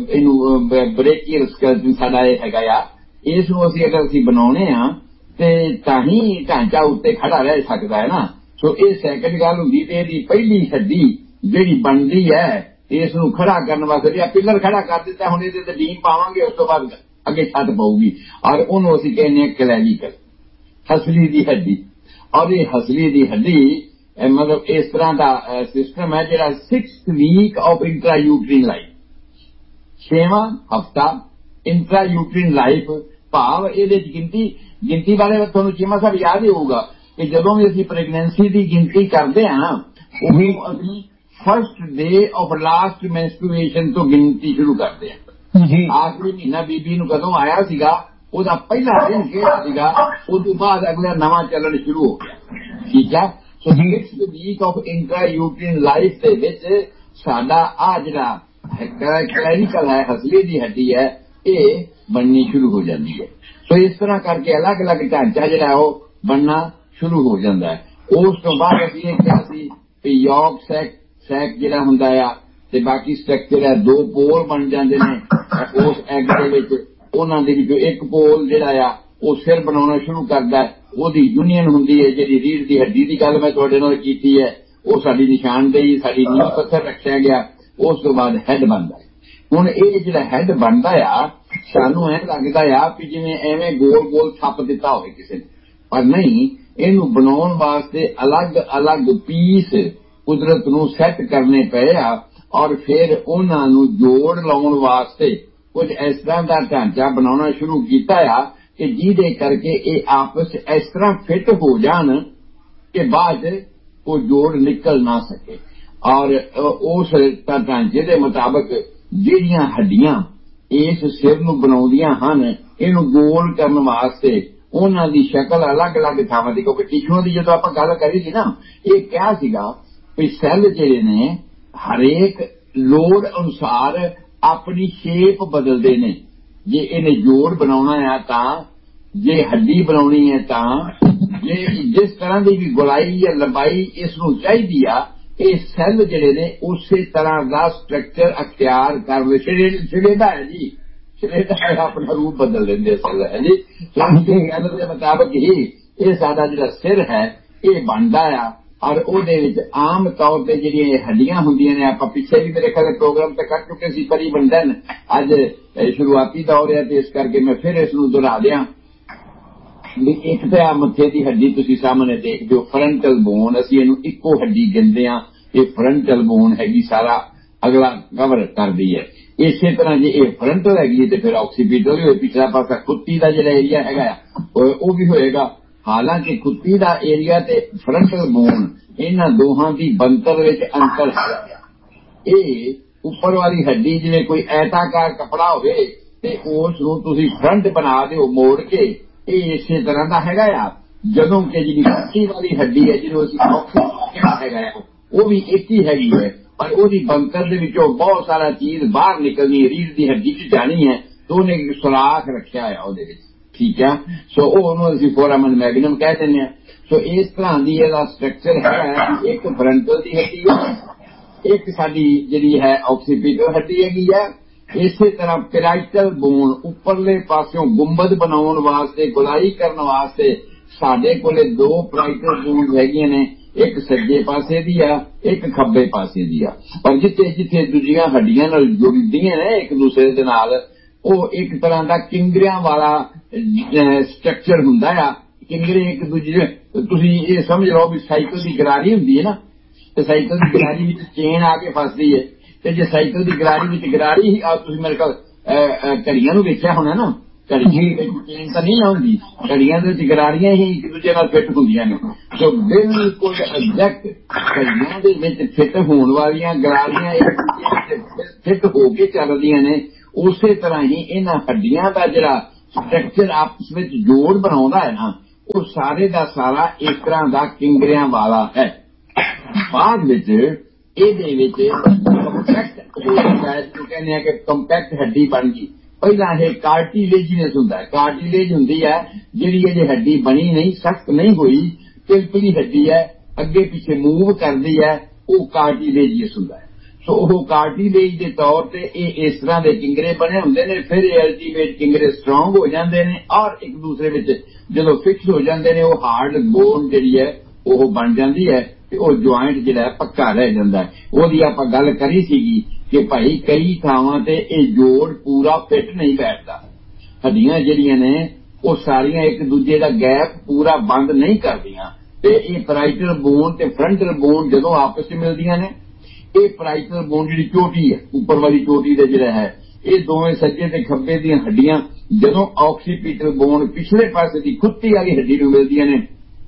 ब्रेकियल स्केलेटन साडा ये हैगा आ इसनूं असीं अगर असीं बनाउणे आ ते तां ही ढांचा उत्ते खड़ा रह सकदा है ना। सो ये सैकंड गल हुंदी ते इहदी पहली हड्डी जिहड़ी बनदी है इसनूं खड़ा करने वास्ते या पिलर खड़ा कर दिता हुण इहदे ते बीम पावांगे उस तो बाद अगे छत पऊगी और उहनूं असीं कहने क्लैविकल हसली दी हड्डी। और ये हसली दी हड्डी मतलब इस तरह का सिस्टम है जिहड़ा six week of intra uterine life छेवां हफ्ता इंट्रा यूट्रीन लाइफ भाव इहदे च गिनती गिनती बारे तुहानूं चीमा साहब याद ही होगा कि जदों भी असीं प्रेगनेंसी की गिनती करते हैं उदों असीं first day of last menstruation तो गिनती शुरू करते हैं। आखिरी महीना बीबी नूं कदों आया सीगा ਉਹਦਾ ਪਹਿਲਾ ਦਿਨ ਕਿਹੜਾ ਸੀਗਾ ਉਸ ਤੋਂ ਬਾਅਦ ਅਗਲਾ ਨਵਾਂ ਚੱਲਣ ਸ਼ੁਰੂ ਹੋ ਗਿਆ ਠੀਕ ਹੈ। ਸੋ sixth week of intra ਯੂਟਰੀਨ life ਦੇ ਵਿੱਚ ਸਾਡਾ ਆ ਜਿਹੜਾ ਕਲੈਵੀਕਲ ਹੈ ਹਸਲੀ ਦੀ ਹੱਡੀ ਹੈ ਇਹ ਬਣਨੀ ਸ਼ੁਰੂ ਹੋ ਜਾਂਦੀ ਹੈ। ਸੋ ਇਸ ਤਰ੍ਹਾਂ ਕਰਕੇ ਅਲੱਗ ਅਲੱਗ ਢਾਂਚਾ ਜਿਹੜਾ ਉਹ ਬਣਨਾ ਸ਼ੁਰੂ ਹੋ ਜਾਂਦਾ ਹੈ। ਉਸ ਤੋਂ ਬਾਅਦ ਅਸੀਂ ਇਹ ਕਿਹਾ ਸੀ ਕਿ ਯੋਗ ਸੈਕ ਸੈਕ ਜਿਹੜਾ ਹੁੰਦਾ ਆ ਤੇ ਬਾਕੀ ਸਟਰਕਚਰ ਹੈ ਦੋ ਪੋਲ ਬਣ ਜਾਂਦੇ ਨੇ ਉਸ ਐਗ ਦੇ ਵਿੱਚ ਉਹਨਾਂ ਦੇ ਵਿੱਚੋਂ ਇੱਕ ਪੋਲ ਜਿਹੜਾ ਆ ਉਹ ਸਿਰ ਬਣਾਉਣਾ ਸ਼ੁਰੂ ਕਰਦਾ ਉਹਦੀ ਯੂਨੀਅਨ ਹੁੰਦੀ ਹੈ ਜਿਹੜੀ ਰੀੜ੍ਹ ਦੀ ਹੱਡੀ ਦੀ ਗੱਲ ਮੈਂ ਤੁਹਾਡੇ ਨਾਲ ਕੀਤੀ ਹੈ ਉਹ ਸਾਡੀ ਨਿਸ਼ਾਨਦੇਹੀ ਸਾਡੀ ਨੀਂਹ ਪੱਥਰ ਰੱਖਿਆ ਗਿਆ। ਉਸ ਤੋਂ ਬਾਅਦ ਹੈਡ ਬਣਦਾ ਹੁਣ ਇਹ ਜਿਹੜਾ ਹੈਡ ਬਣਦਾ ਆ ਸਾਨੂੰ ਐਂ ਲੱਗਦਾ ਆ ਕਿ ਜਿਵੇਂ ਐਵੇਂ ਗੋਲ ਗੋਲ ਥੱਪ ਦਿੱਤਾ ਹੋਵੇ ਕਿਸੇ ਨੇ ਪਰ ਨਹੀਂ ਇਹਨੂੰ ਬਣਾਉਣ ਵਾਸਤੇ ਅਲੱਗ ਅਲੱਗ ਪੀਸ ਕੁਦਰਤ ਨੂੰ ਸੈੱਟ ਕਰਨੇ ਪਏ ਆ ਔਰ ਫਿਰ ਉਹਨਾਂ ਨੂੰ ਜੋੜ ਲਾਉਣ ਵਾਸਤੇ ਕੁਝ ਇਸ ਤਰ੍ਹਾਂ ਦਾ ਢਾਂਚਾ ਬਣਾਉਣਾ ਸ਼ੁਰੂ ਕੀਤਾ ਆ ਕਿ ਜਿਹਦੇ ਕਰਕੇ ਇਹ ਆਪਸ ਇਸ ਤਰ੍ਹਾਂ ਫਿੱਟ ਹੋ ਜਾਣ ਕਿ ਬਾਅਦ ਉਹ ਜੋੜ ਨਿਕਲ ਨਾ ਸਕੇ ਔਰ ਉਸ ਢਾਂਚੇ ਦੇ ਮੁਤਾਬਕ ਜਿਹੜੀਆਂ ਹੱਡੀਆਂ ਇਸ ਸਿਰ ਨੂੰ ਬਣਾਉਂਦੀਆਂ ਹਨ ਇਹਨੂੰ ਗੋਲ ਕਰਨ ਵਾਸਤੇ ਉਹਨਾਂ ਦੀ ਸ਼ਕਲ ਅਲੱਗ ਅਲੱਗ ਥਾਵਾਂ ਦੀ ਕਿਉਂਕਿ ਟਿਸ਼ੂਆਂ ਦੀ ਜਦੋਂ ਆਪਾਂ ਗੱਲ ਕਰੀ ਸੀ ਨਾ ਇਹ ਕਿਹਾ ਸੀਗਾ ਵੀ ਸੈੱਲ ਜਿਹੜੇ ਨੇ ਹਰੇਕ ਲੋੜ ਅਨੁਸਾਰ ਆਪਣੀ ਸ਼ੇਪ ਬਦਲਦੇ ਨੇ ਜੇ ਇਹਨੇ ਜੋੜ ਬਣਾਉਣਾ ਹੈ ਤਾਂ ਜੇ ਹੱਡੀ ਬਣਾਉਣੀ ਹੈ ਤਾਂ ਜੇ ਜਿਸ ਤਰ੍ਹਾਂ ਦੀ ਵੀ ਗੁਲਾਈ ਜਾਂ ਲੰਬਾਈ ਇਸ ਨੂੰ ਚਾਹੀਦੀ ਆ ਇਹ ਸੈੱਲ ਜਿਹੜੇ ਨੇ ਉਸੇ ਤਰ੍ਹਾਂ ਦਾ ਸਟਰਕਚਰ ਅਖਤਿਆਰ ਕਰ ਲੈ ਸ਼ਰੀਦਾ ਹੈ ਜੀ ਸ਼ਰੀਦਾ ਹੈ ਆਪਣਾ ਰੂਪ ਬਦਲ ਲੈਂਦੇ ਸੈੱਲ ਹੈ ਜੀ। ਗੱਲ ਦੇ ਮੁਤਾਬਕ ਹੀ ਇਹ ਸਾਡਾ ਜਿਹੜਾ ਸਿਰ ਹੈ ਇਹ ਬਣਦਾ ਆ और ਉਹਦੇ ਵਿੱਚ ਆਮ ਤੌਰ ਤੇ ਜਿਹੜੀਆਂ ਹੱਡੀਆਂ ਹੁੰਦੀਆਂ ਨੇ ਆਪਾਂ ਪਿੱਛੇ ਵੀ ਮੇਰੇ ਖਿਆਲ ਪ੍ਰੋਗਰਾਮ ਤੇ ਕਰ ਚੁੱਕੇ ਸੀ ਪਰਿਵੰਡਨ ਅੱਜ ਸ਼ੁਰੂਆਤੀ ਦੌਰ ਹੈ ਤੇ ਇਸ ਕਰਕੇ ਮੈਂ ਫਿਰ ਇਸ ਨੂੰ ਦੁਹਰਾ ਦਿਆਂ ਵੀ ਇੱਕ ਤਾਂ ਆ ਮੱਥੇ ਦੀ ਹੱਡੀ ਤੁਸੀਂ ਸਾਹਮਣੇ ਦੇਖਦੇ ਹੋ ਫਰੰਟਲ ਬੋਨ ਅਸੀਂ ਇਹਨੂੰ ਇੱਕੋ ਹੱਡੀ ਗਿਣਦੇ ਹਾਂ ਇਹ ਫਰੰਟਲ ਬੋਨ ਹੈਗੀ ਸਾਰਾ ਅਗਲਾ ਕਵਰ ਕਰਦੀ ਹੈ। ਇਸੇ ਤਰ੍ਹਾਂ ਜੇ ਇਹ ਫਰੰਟਲ ਹੈਗੀ ਤੇ ਫਿਰ ਆਕਸੀਪੀਟਲ ਵੀ ਹੋਏ ਪਿਛਲਾ ਪਾਸਾ ਕੁੱਤੀ ਦਾ ਜਿਹੜਾ ਏਰੀਆ ਹੈਗਾ ਉਹ ਵੀ ਹੋਏਗਾ। ਹਾਲਾਂਕਿ ਕੁੱਤੀ ਦਾ ਏਰੀਆ ਤੇ ਫਰੰਟਲ ਬੋਨ ਇਹਨਾਂ ਦੋਹਾਂ ਦੀ ਬਣਤਰ ਵਿੱਚ ਅੰਤਰ ਹੈ। ਇਹ ਉੱਪਰ ਵਾਲੀ ਹੱਡੀ ਜਿਵੇਂ ਕੋਈ ਐਤਾਕਾਰ ਕੱਪੜਾ ਹੋਵੇ ਤੇ ਉਸ ਨੂੰ ਤੁਸੀਂ ਫਰੰਟ ਬਣਾ ਦਿਓ ਮੋੜ ਕੇ ਇਹ ਇਸੇ ਤਰ੍ਹਾਂ ਦਾ ਹੈਗਾ ਆ ਜਦੋਂ ਕਿ ਜਿਹੜੀ ਕੁੱਤੀ ਵਾਲੀ ਹੱਡੀ ਹੈ ਜਿਹਨੂੰ ਅਸੀਂ ਕਿਹਾ ਹੈਗਾ ਉਹ ਵੀ ਇੱਕ ਹੀ ਹੈਗੀ ਹੈ ਪਰ ਉਹਦੀ ਬਣਤਰ ਦੇ ਵਿੱਚੋਂ ਬਹੁਤ ਸਾਰਾ ਚੀਜ਼ ਬਾਹਰ ਨਿਕਲਣੀ ਰੀੜ੍ਹ ਦੀ ਹੱਡੀ 'ਚ ਜਾਣੀ ਹੈ ਤਾਂ ਉਹਨੇ ਇੱਕ ਸੁਰਾਖ ਰੱਖਿਆ ਆ ਉਹਦੇ ਵਿੱਚ ਠੀਕ ਹੈ। ਸੋ ਉਹ ਉਹਨੂੰ ਅਸੀਂ ਫੋਰਾਮਨ ਮੈਗਨਮ ਕਹਿ ਦਿੰਦੇ ਹਾਂ। ਸੋ ਇਸ ਤਰ੍ਹਾਂ ਦੀ ਇਹਦਾ ਸਟਰਕਚਰ ਹੈ ਇੱਕ ਫਰੰਟਲ ਦੀ ਹੱਡੀ ਹੈ ਇੱਕ ਸਾਡੀ ਜਿਹੜੀ ਹੈ ਆਕਸੀਪੀਟਲ ਹੱਡੀ ਹੈਗੀ ਹੈ। ਇਸੇ ਤਰ੍ਹਾਂ ਪੈਰਾਈਟਲ ਬੋਨ ਉੱਪਰਲੇ ਪਾਸਿਓਂ ਗੁੰਬਦ ਬਣਾਉਣ ਵਾਸਤੇ ਗੁਲਾਈ ਕਰਨ ਵਾਸਤੇ ਸਾਡੇ ਕੋਲੇ ਦੋ ਪੈਰਾਈਟਲ ਬੋਨ ਹੈਗੀਆਂ ਨੇ ਇੱਕ ਸੱਜੇ ਪਾਸੇ ਦੀ ਆ ਇੱਕ ਖੱਬੇ ਪਾਸੇ ਦੀ ਆ ਪਰ ਜਿੱਥੇ ਜਿੱਥੇ ਦੂਜੀਆਂ ਹੱਡੀਆਂ ਨਾਲ ਜੁੜਦੀਆਂ ਨੇ ਇੱਕ ਦੂਸਰੇ ਦੇ ਨਾਲ ਉਹ ਇੱਕ ਤਰ੍ਹਾਂ ਦਾ ਕਿੰਗਰਿਆਂ ਵਾਲਾ ਸਟਰਕਚਰ ਹੁੰਦਾ ਆ। ਕਿੰਗਰੇ ਇੱਕ ਦੂਜੇ ਤੁਸੀਂ ਇਹ ਸਮਝ ਲਓ ਵੀ ਸਾਈਕਲ ਦੀ ਗਰਾਰੀ ਹੁੰਦੀ ਹੈ ਨਾ ਤੇ ਸਾਈਕਲ ਦੀ ਗਰਾਰੀ ਵਿੱਚ ਚੇਨ ਆ ਕੇ ਫਸਦੀ ਹੈ ਤੇ ਜੇ ਸਾਈਕਲ ਦੀ ਗਰਾਰੀ ਵਿੱਚ ਗਰਾਰੀ ਹੀ ਆ ਤੁਸੀਂ ਮੇਰੇ ਕੋਲ ਘੜੀਆਂ ਨੂੰ ਵੇਖਿਆ ਹੋਣਾ ਨਾ ਘੜੀਆਂ ਚੇਨ ਤਾਂ ਨਹੀਂ ਆਉਂਦੀ, ਘੜੀਆਂ ਦੇ ਵਿੱਚ ਗਰਾਰੀਆਂ ਹੀ ਇੱਕ ਦੂਜੇ ਨਾਲ ਫਿੱਟ ਹੁੰਦੀਆਂ ਨੇ। ਸੋ ਬਿਲਕੁਲ ਐਗਜ਼ੈਕਟ ਘੜੀਆਂ ਦੇ ਵਿੱਚ ਫਿੱਟ ਹੋਣ ਵਾਲੀਆਂ ਗਰਾਰੀਆਂ ਇੱਕ ਦੂਜੇ ਵਿੱਚ ਫਿੱਟ ਹੋ ਕੇ ਚੱਲਦੀਆਂ ਨੇ। ਉਸੇ ਤਰ੍ਹਾਂ ਹੀ ਇਹਨਾਂ ਹੱਡੀਆਂ ਦਾ ਜਿਹੜਾ ਸਟਰਕਚਰ ਆਪਸ ਵਿੱਚ ਜੋੜ ਬਣਾਉਂਦਾ ਹੈ ਨਾ, ਉਹ ਸਾਰੇ ਦਾ ਸਾਰਾ ਇਸ ਤਰ੍ਹਾਂ ਦਾ ਕਿੰਗਰਿਆਂ ਵਾਲਾ ਹੈ। ਬਾਅਦ ਵਿੱਚ ਇਹਦੇ ਵਿੱਚ ਕੰਪੈਕਟ ਜਿਹਨੂੰ ਕਹਿੰਦੇ ਆ ਕਿ ਕੰਪੈਕਟ ਹੱਡੀ ਬਣ ਗਈ। ਪਹਿਲਾਂ ਇਹ ਕਾਰਟੀਲੇਜੀਨਸ ਹੁੰਦਾ ਹੈ, ਕਾਰਟੀਲੇਜ ਹੁੰਦੀ ਹੈ ਜਿਹੜੀ ਇਹਦੀ ਹੱਡੀ ਬਣੀ ਨਹੀਂ, ਸਖਤ ਨਹੀਂ ਹੋਈ, ਪਿਲਪਿਲੀ ਹੱਡੀ ਹੈ, ਅੱਗੇ ਪਿੱਛੇ ਮੂਵ ਕਰਦੀ ਹੈ, ਉਹ ਕਾਰਟੀਲੇਜੀਅਸ ਹੁੰਦਾ ਹੈ। ਸੋ ਉਹ ਕਾਰਟੀਲੇਜ ਦੇ ਤੌਰ ਤੇ ਇਹ ਇਸ ਤਰ੍ਹਾਂ ਦੇ ਕਿੰਗਰੇ ਬਣੇ ਹੁੰਦੇ ਨੇ। ਫਿਰ ਇਹ ਅਲਟੀਮੇਟ ਕਿੰਗਰੇ ਸਟਰੋਂਗ ਹੋ ਜਾਂਦੇ ਨੇ ਔਰ ਇੱਕ ਦੂਸਰੇ ਵਿੱਚ ਜਦੋਂ ਫਿਕਸ ਹੋ ਜਾਂਦੇ ਨੇ ਉਹ ਹਾਰਡ ਬੋਨ ਜਿਹੜੀ ਹੈ ਉਹ ਬਣ ਜਾਂਦੀ ਹੈ ਤੇ ਉਹ ਜੁਆਇੰਟ ਜਿਹੜਾ ਪੱਕਾ ਰਹਿ ਜਾਂਦਾ ਹੈ। ਉਹਦੀ ਆਪਾਂ ਗੱਲ ਕਰੀ ਸੀਗੀ ਕਿ ਭਾਈ ਕਈ ਥਾਵਾਂ ਤੇ ਇਹ ਜੋੜ ਪੂਰਾ ਫਿੱਟ ਨਹੀਂ ਬੈਠਦਾ, ਹੱਡੀਆਂ ਜਿਹੜੀਆਂ ਨੇ ਉਹ ਸਾਰੀਆਂ ਇੱਕ ਦੂਜੇ ਦਾ ਗੈਪ ਪੂਰਾ ਬੰਦ ਨਹੀਂ ਕਰਦੀਆਂ ਤੇ ਇਹ ਪੈਰਾਈਟਲ ਬੋਨ ਤੇ ਫਰੰਟਲ ਬੋਨ ਜਦੋਂ ਆਪਸ ਵਿੱਚ ਮਿਲਦੀਆਂ ਨੇ, ਇਹ ਪੈਰਾਈਟਲ ਬੋਨ ਜਿਹੜੀ ਚੋਟੀ ਹੈ ਉੱਪਰ ਵਾਲੀ ਚੋਟੀ ਦਾ ਜਿਹੜਾ ਹੈ, ਇਹ ਦੋਵੇਂ ਸੱਜੇ ਤੇ ਖੱਬੇ ਦੀਆਂ ਹੱਡੀਆਂ ਜਦੋਂ ਆਕਸੀਪੀਟਲ ਬੋਨ ਪਿਛਲੇ ਪਾਸੇ ਦੀ ਖੁੱਤੀ ਵਾਲੀ ਹੱਡੀ ਨੂੰ ਮਿਲਦੀਆਂ ਨੇ,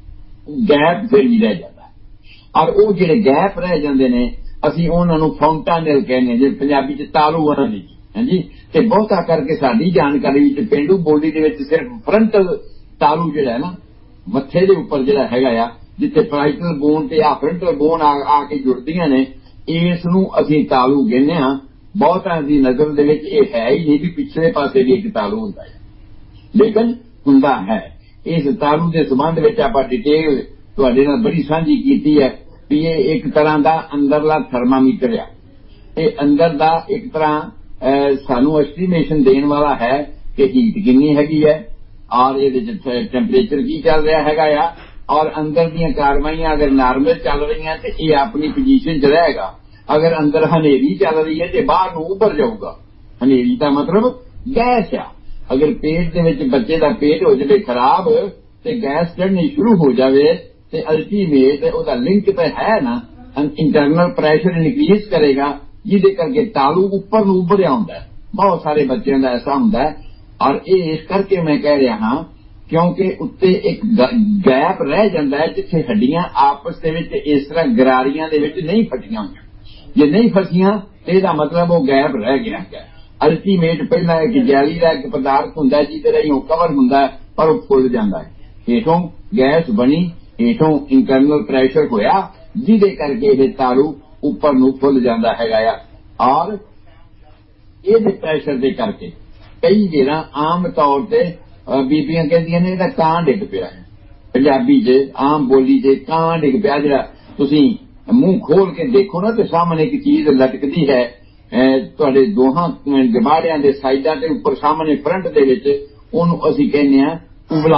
ਗੈਪ ਫਿਰ ਹੀ ਰਹਿ ਜਾਂਦਾ ਔਰ ਉਹ ਜਿਹੜੇ ਗੈਪ ਰਹਿ ਜਾਂਦੇ ਨੇ ਅਸੀਂ ਉਹਨਾਂ ਨੂੰ ਫਾਉਂਟਾਨੇਲ ਕਹਿੰਦੇ ਹਾਂ, ਜਿਹੜੇ ਪੰਜਾਬੀ ਚ ਤਾਲੂ ਉਹਨਾਂ ਦੀ ਹਾਂਜੀ। ਤੇ ਬਹੁਤਾ ਕਰਕੇ ਸਾਡੀ ਜਾਣਕਾਰੀ ਵਿੱਚ ਪੇਂਡੂ ਬੋਲੀ ਦੇ ਵਿੱਚ ਸਿਰਫ ਫਰੰਟਲ ਤਾਲੂ ਜਿਹੜਾ ਹੈ ਨਾ ਮੱਥੇ ਦੇ ਉੱਪਰ ਜਿਹੜਾ ਹੈਗਾ ਆ, ਜਿੱਥੇ ਪੈਰਾਈਟਲ ਬੋਨ ਤੇ ਆ ਫਰੰਟਲ ਬੋਨ ਆ ਕੇ ਜੁੜਦੀਆਂ ਨੇ, ਇਸ ਨੂੰ ਅਸੀਂ ਤਾਲੂ ਕਹਿੰਦੇ ਹਾਂ। ਬਹੁਤਾਂ ਦੀ ਨਜ਼ਰ ਦੇ ਵਿੱਚ ਇਹ ਹੈ ਹੀ ਨਹੀਂ ਵੀ ਪਿਛਲੇ ਪਾਸੇ ਵੀ ਇੱਕ ਤਾਲੂ ਹੁੰਦਾ ਹੈ, ਲੇਕਿਨ ਹੁੰਦਾ ਹੈ। ਇਸ ਤਾਲੂ ਦੇ ਸੰਬੰਧ ਵਿੱਚ ਆਪਾਂ ਡਿਟੇਲ ਤੁਹਾਡੇ ਨਾਲ ਬੜੀ ਸਾਂਝੀ ਕੀਤੀ ਹੈ ਵੀ ਇਹ ਇੱਕ ਤਰ੍ਹਾਂ ਦਾ ਅੰਦਰਲਾ ਥਰਮਾਮੀਟਰ ਆ। ਇਹ ਅੰਦਰ ਦਾ ਇੱਕ ਤਰ੍ਹਾਂ ਸਾਨੂੰ ਐਸਟੀਮੇਸ਼ਨ ਦੇਣ ਵਾਲਾ ਹੈ ਕਿ ਹੀਟ ਕਿੰਨੀ ਹੈਗੀ ਹੈ ਔਰ ਇਹਦੇ ਚ ਟੈਂਪਰੇਚਰ ਕੀ ਚੱਲ ਰਿਹਾ ਹੈਗਾ ਆ ਔਰ ਅੰਦਰ ਦੀਆਂ ਕਾਰਵਾਈਆਂ ਅਗਰ ਨਾਰਮਲ ਚੱਲ ਰਹੀਆਂ ਤੇ ਇਹ ਆਪਣੀ ਪੋਜੀਸ਼ਨ 'ਚ ਰਹੇਗਾ। ਅਗਰ ਅੰਦਰ ਹਨੇਰੀ ਚੱਲ ਰਹੀ ਹੈ ਤੇ ਬਾਹਰ ਨੂੰ ਉੱਭਰ ਜਾਊਗਾ। ਹਨੇਰੀ ਦਾ ਮਤਲਬ ਗੈਸ ਆ। ਅਗਰ ਪੇਟ ਦੇ ਵਿੱਚ ਬੱਚੇ ਦਾ ਪੇਟ ਹੋ ਜਾਵੇ ਖਰਾਬ ਤੇ ਗੈਸ ਚੜ੍ਹਨੀ ਸ਼ੁਰੂ ਹੋ ਜਾਵੇ ਤੇ ਅਲਟੀਮੇਟ ਉਹਦਾ ਲਿੰਕ ਤਾਂ ਹੈ ਨਾ, ਇੰਟਰਨਲ ਪ੍ਰੈਸ਼ਰ ਇਨਕਰੀਜ਼ ਕਰੇਗਾ ਜਿਹਦੇ ਕਰਕੇ ਤਾਲੂ ਉੱਪਰ ਨੂੰ ਉੱਭਰਿਆ ਹੁੰਦਾ ਹੈ। ਬਹੁਤ ਸਾਰੇ ਬੱਚਿਆਂ ਦਾ ਐਸਾ ਹੁੰਦਾ ਹੈ ਔਰ ਇਹ ਇਸ ਕਰਕੇ ਮੈਂ ਕਹਿ ਰਿਹਾ ਹਾਂ ਕਿਉਂਕਿ ਉੱਤੇ ਇੱਕ ਗੈਪ ਰਹਿ ਜਾਂਦਾ ਹੈ ਜਿੱਥੇ ਹੱਡੀਆਂ ਆਪਸ ਦੇ ਵਿੱਚ ਇਸ ਤਰ੍ਹਾਂ ਗਰਾਰੀਆਂ ਦੇ ਵਿੱਚ ਨਹੀਂ ਫਟੀਆਂ ਹੋਈਆਂ। ਜੇ ਨਹੀਂ ਫਸੀਆਂ ਤੇ ਇਹਦਾ ਮਤਲਬ ਉਹ ਗੈਪ ਰਹਿ ਗਿਆ ਹੈ। ਅਲਟੀਮੇਟ ਪਹਿਲਾਂ ਇੱਕ ਜੈਲੀ ਦਾ ਇੱਕ ਪਦਾਰਥ ਹੁੰਦਾ ਜਿਹਦੇ ਰਾਹੀਂ ਉਹ ਕਵਰ ਹੁੰਦਾ ਪਰ ਉਹ ਫੁੱਲ ਜਾਂਦਾ ਹੈ। ਹੇਠੋਂ ਗੈਸ ਬਣੀ, ਹੇਠੋਂ ਇੰਟਰਨਲ ਪ੍ਰੈਸ਼ਰ ਹੋਇਆ ਜਿਹਦੇ ਕਰਕੇ ਇਹ ਤਾਲੂ ਉੱਪਰ ਨੂੰ ਫੁੱਲ ਜਾਂਦਾ ਹੈਗਾ ਆ ਔਰ ਇਹਦੇ ਪ੍ਰੈਸ਼ਰ ਦੇ ਕਰਕੇ ਕਈ ਜਿਹੜਾ ਆਮ ਤੌਰ ਤੇ ਬੀਬੀਆਂ ਕਹਿੰਦੀਆਂ ਨੇ ਇਹਦਾ ਕਾਂ ਡਿੱਗ ਪਿਆ ਹੈ। ਪੰਜਾਬੀ 'ਚ ਆਮ ਬੋਲੀ 'ਚ ਕਾਂ ਡਿੱਗ ਪਿਆ। ਜਿਹੜਾ ਤੁਸੀਂ ਮੂੰਹ ਖੋਲ ਕੇ ਦੇਖੋ ਨਾ ਤੇ ਸਾਹਮਣੇ ਇੱਕ ਚੀਜ਼ ਲਟਕਦੀ ਹੈ ਤੁਹਾਡੇ ਦੋਹਾਂ ਜਮਾੜਿਆਂ ਦੇ ਸਾਈਡਾਂ ਤੇ ਉੱਪਰ ਸਾਹਮਣੇ ਫਰੰਟ ਦੇ ਵਿੱਚ, ਉਹਨੂੰ ਅਸੀਂ ਕਹਿੰਦੇ ਹਾਂ ਉਬਲਾ,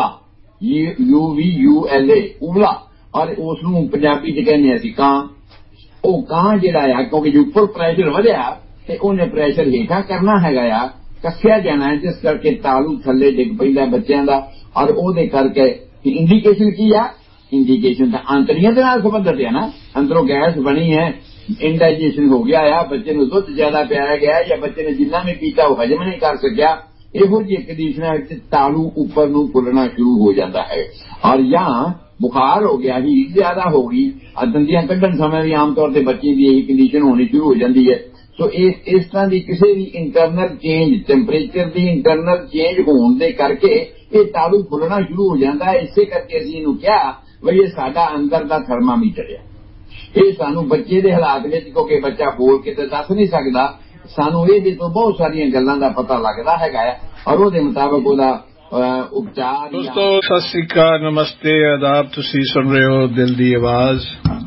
you we U L A ਉਬਲਾ ਔਰ ਉਸ ਨੂੰ ਪੰਜਾਬੀ 'ਚ ਕਹਿੰਦੇ ਅਸੀਂ ਕਾਂ। ਉਹ ਕਾਂ ਜਿਹੜਾ ਆ ਕਿਉਂਕਿ ਜੇ ਉੱਪਰ ਪ੍ਰੈਸ਼ਰ ਵਧਿਆ ਤੇ ਉਹਨੇ ਪ੍ਰੈਸ਼ਰ ਹੇਠਾਂ ਕਰਨਾ ਹੈਗਾ ਆ, ਕੱਸਿਆ ਜਾਣਾ ਹੈ ਜਿਸ ਕਰਕੇ ਤਾਲੂ ਥੱਲੇ ਡਿੱਗ ਪੈਂਦਾ ਬੱਚਿਆਂ ਦਾ ਔਰ ਉਹਦੇ ਕਰਕੇ ਇੰਡੀਕੇਸ਼ਨ ਕੀ ਆ? ਇੰਡੀਕੇਸ਼ਨ ਤਾਂ ਆਂਤੜੀਆਂ ਦੇ ਨਾਲ ਸੰਬੰਧਿਤ ਹੈ ਨਾ। ਅੰਦਰੋਂ ਗੈਸ ਬਣੀ ਹੈ, ਇੰਡਾਈਜੇਸ਼ਨ ਹੋ ਗਿਆ ਆ, ਬੱਚੇ ਨੂੰ ਦੁੱਧ ਜ਼ਿਆਦਾ ਪਿਆਇਆ ਗਿਆ ਜਾਂ ਬੱਚੇ ਨੇ ਜਿੰਨਾ ਵੀ ਪੀਤਾ ਉਹ ਹਜਮ ਨਹੀਂ ਕਰ ਸਕਿਆ, ਇਹੋ ਜਿਹੀ ਕੰਡੀਸ਼ਨਾਂ ਵਿੱਚ ਤਾਲੂ ਉੱਪਰ ਨੂੰ ਫੁੱਲਣਾ ਸ਼ੁਰੂ ਹੋ ਜਾਂਦਾ ਹੈ ਔਰ ਜਾਂ ਬੁਖਾਰ ਹੋ ਗਿਆ, ਹੀਟ ਜ਼ਿਆਦਾ ਹੋ ਗਈ, ਦੰਦੀਆਂ ਕੱਢਣ ਸਮੇਂ ਵੀ ਆਮ ਤੌਰ ਤੇ ਬੱਚੇ ਦੀ ਇਹੀ ਕੰਡੀਸ਼ਨ ਹੋਣੀ ਸ਼ੁਰੂ ਹੋ ਜਾਂਦੀ ਹੈ। ਸੋ ਇਸ ਇਸ ਤਰ੍ਹਾਂ ਦੀ ਕਿਸੇ ਵੀ ਇੰਟਰਨਲ ਚੇਂਜ, ਟੈਂਪਰੇਚਰ ਦੀ ਇੰਟਰਨਲ ਚੇਂਜ ਹੋਣ ਦੇ ਕਰਕੇ ਇਹ ਤਾਲੂ ਫੁੱਲਣਾ ਸ਼ੁਰੂ ਹੋ ਜਾਂਦਾ ਹੈ। ਇਸੇ ਕਰਕੇ ਅਸੀਂ ਇਹਨੂੰ ਕਿਹਾ ਵੀ ਇਹ ਸਾਡਾ ਅੰਦਰ ਦਾ ਥਰਮਾਮੀਟਰ ਹੈ। ਇਹ ਸਾਨੂੰ ਬੱਚੇ ਦੇ ਹਾਲਾਤ ਵਿੱਚ, ਕਿਉਂਕਿ ਬੱਚਾ ਬੋਲ ਕੇ ਤਾਂ ਦੱਸ ਨਹੀਂ ਸਕਦਾ, ਸਾਨੂੰ ਇਹਦੇ ਤੋਂ ਬਹੁਤ ਸਾਰੀਆਂ ਗੱਲਾਂ ਦਾ ਪਤਾ ਲੱਗਦਾ ਹੈਗਾ ਹੈ ਔਰ ਉਹਦੇ ਮੁਤਾਬਕ ਉਹਦਾ ਉਪਚਾਰ।
ਦੋਸਤੋ ਸਤਿ ਸ੍ਰੀ ਅਕਾਲ, ਨਮਸਤੇ, ਆਦਾਬ। ਤੁਸੀਂ ਸੁਣ ਰਹੇ ਹੋ ਦਿਲ ਦੀ ਆਵਾਜ਼।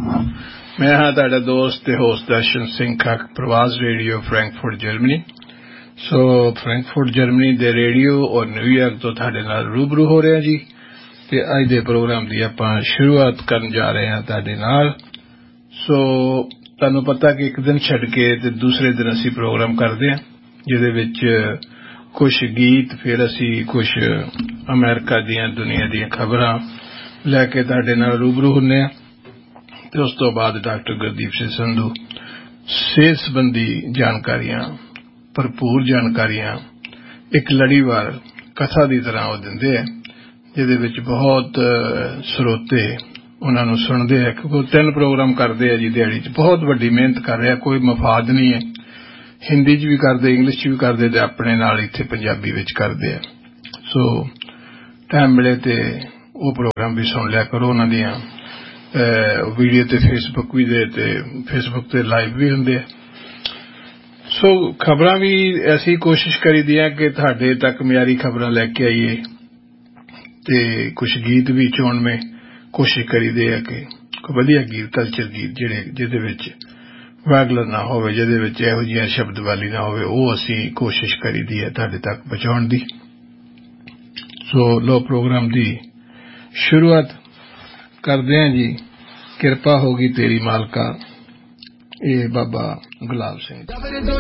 ਮੈਂ ਹਾਂ ਤੁਹਾਡਾ ਦੋਸਤ ਤੇ ਹੋਸਟ ਦਰਸ਼ਨ ਸਿੰਘ ਖੱਕ, ਪ੍ਰਵਾਸ ਰੇਡੀਓ ਫਰੈਂਕਫਰਟ ਜਰਮਨੀ। ਸੋ ਫਰੈਂਕਫਰਟ ਜਰਮਨੀ ਦੇ ਰੇਡੀਓ ਔਰ ਨਿਊਯਾਰਕ ਤੋਂ ਤੁਹਾਡੇ ਨਾਲ ਰੂਬਰੂ ਹੋ ਰਿਹਾ ਜੀ। ਤੇ ਅੱਜ ਦੇ ਪ੍ਰੋਗਰਾਮ ਦੀ ਆਪਾਂ ਸ਼ੁਰੂਆਤ ਕਰਨ ਜਾ ਰਹੇ ਹਾਂ ਤੁਹਾਡੇ ਨਾਲ। ਸੋ ਤੁਹਾਨੂੰ ਪਤਾ ਕਿ ਇੱਕ ਦਿਨ ਛੱਡ ਕੇ ਤੇ ਦੂਸਰੇ ਦਿਨ ਅਸੀਂ ਪ੍ਰੋਗਰਾਮ ਕਰਦੇ ਹਾਂ ਜਿਹਦੇ ਵਿੱਚ ਕੁਝ ਗੀਤ, ਫਿਰ ਅਸੀਂ ਕੁਝ ਅਮਰੀਕਾ ਦੀਆਂ ਦੁਨੀਆ ਦੀਆਂ ਖਬਰਾਂ ਲੈ ਕੇ ਤੁਹਾਡੇ ਨਾਲ ਰੂਬਰੂ ਹੁੰਦੇ ਹਾਂ ਤੇ ਉਸ ਤੋਂ ਬਾਅਦ ਡਾਕਟਰ ਗੁਰਦੀਪ ਸਿੰਘ ਸੰਧੂ ਸਿਹਤ ਸੰਬੰਧੀ ਜਾਣਕਾਰੀਆਂ, ਭਰਪੂਰ ਜਾਣਕਾਰੀਆਂ, ਇੱਕ ਲੜੀਵਾਰ ਕਥਾ ਦੀ ਤਰ੍ਹਾਂ ਉਹ ਦਿੰਦੇ ਆ, ਜਿਹਦੇ ਵਿੱਚ ਬਹੁਤ ਸਰੋਤੇ ਉਹਨਾਂ ਨੂੰ ਸੁਣਦੇ ਆ, ਕਿਉਂਕਿ ਉਹ ਤਿੰਨ ਪ੍ਰੋਗਰਾਮ ਕਰਦੇ ਆ ਜੀ ਦਿਹਾੜੀ 'ਚ। ਬਹੁਤ ਵੱਡੀ ਮਿਹਨਤ ਕਰ ਰਿਹਾ, ਕੋਈ ਮਫਾਦ ਨਹੀਂ ਹੈ। ਹਿੰਦੀ 'ਚ ਵੀ ਕਰਦੇ, ਇੰਗਲਿਸ਼ 'ਚ ਵੀ ਕਰਦੇ ਤੇ ਆਪਣੇ ਨਾਲ ਇੱਥੇ ਪੰਜਾਬੀ ਵਿੱਚ ਕਰਦੇ ਆ। ਸੋ ਟਾਈਮ ਮਿਲੇ ਤੇ ਉਹ ਪ੍ਰੋਗਰਾਮ ਵੀ ਸੁਣ ਲਿਆ ਕਰੋ। ਉਹਨਾਂ ਦੀਆਂ ਵੀਡੀਓ ਤੇ ਫੇਸਬੁੱਕ ਵੀ ਦੇ ਤੇ ਫੇਸਬੁੱਕ ਤੇ ਲਾਈਵ ਵੀ ਹੁੰਦੇ ਆ। ਸੋ ਖਬਰਾਂ ਵੀ ਅਸੀਂ ਕੋਸ਼ਿਸ਼ ਕਰੀਦੀ ਆ ਕਿ ਤੁਹਾਡੇ ਤੱਕ ਮਿਆਰੀ ਖਬਰਾਂ ਲੈ ਕੇ ਆਈਏ, ਤੇ ਕੁਛ ਗੀਤ ਵੀ ਚੁਣਵੇਂ ਕੋਸ਼ਿਸ਼ ਕਰੀਦੇ ਆ ਕਿ ਕੋਈ ਵਧੀਆ ਗੀਤ, ਕਲਚਰ ਗੀਤ ਜਿਹੜੇ ਜਿਹਦੇ ਵਿੱਚ ਵੈਗਲਰ ਨਾ ਹੋਵੇ, ਜਿਹਦੇ ਵਿੱਚ ਇਹੋ ਜਿਹੀਆਂ ਸ਼ਬਦਵਾਲੀ ਨਾ ਹੋਵੇ, ਉਹ ਅਸੀਂ ਕੋਸ਼ਿਸ਼ ਕਰੀਦੀ ਹੈ ਤੁਹਾਡੇ ਤੱਕ ਪਹੁੰਚਾਉਣ ਦੀ। ਸੋ ਲੋ ਪ੍ਰੋਗਰਾਮ ਦੀ ਸ਼ੁਰੂਆਤ ਕਰਦੇ ਹਾਂ ਜੀ। ਕਿਰਪਾ ਹੋਗੀ ਤੇਰੀ ਮਾਲਕਾ, ਇਹ ਬਾਬਾ ਗੁਲਾਬ ਸਿੰਘ।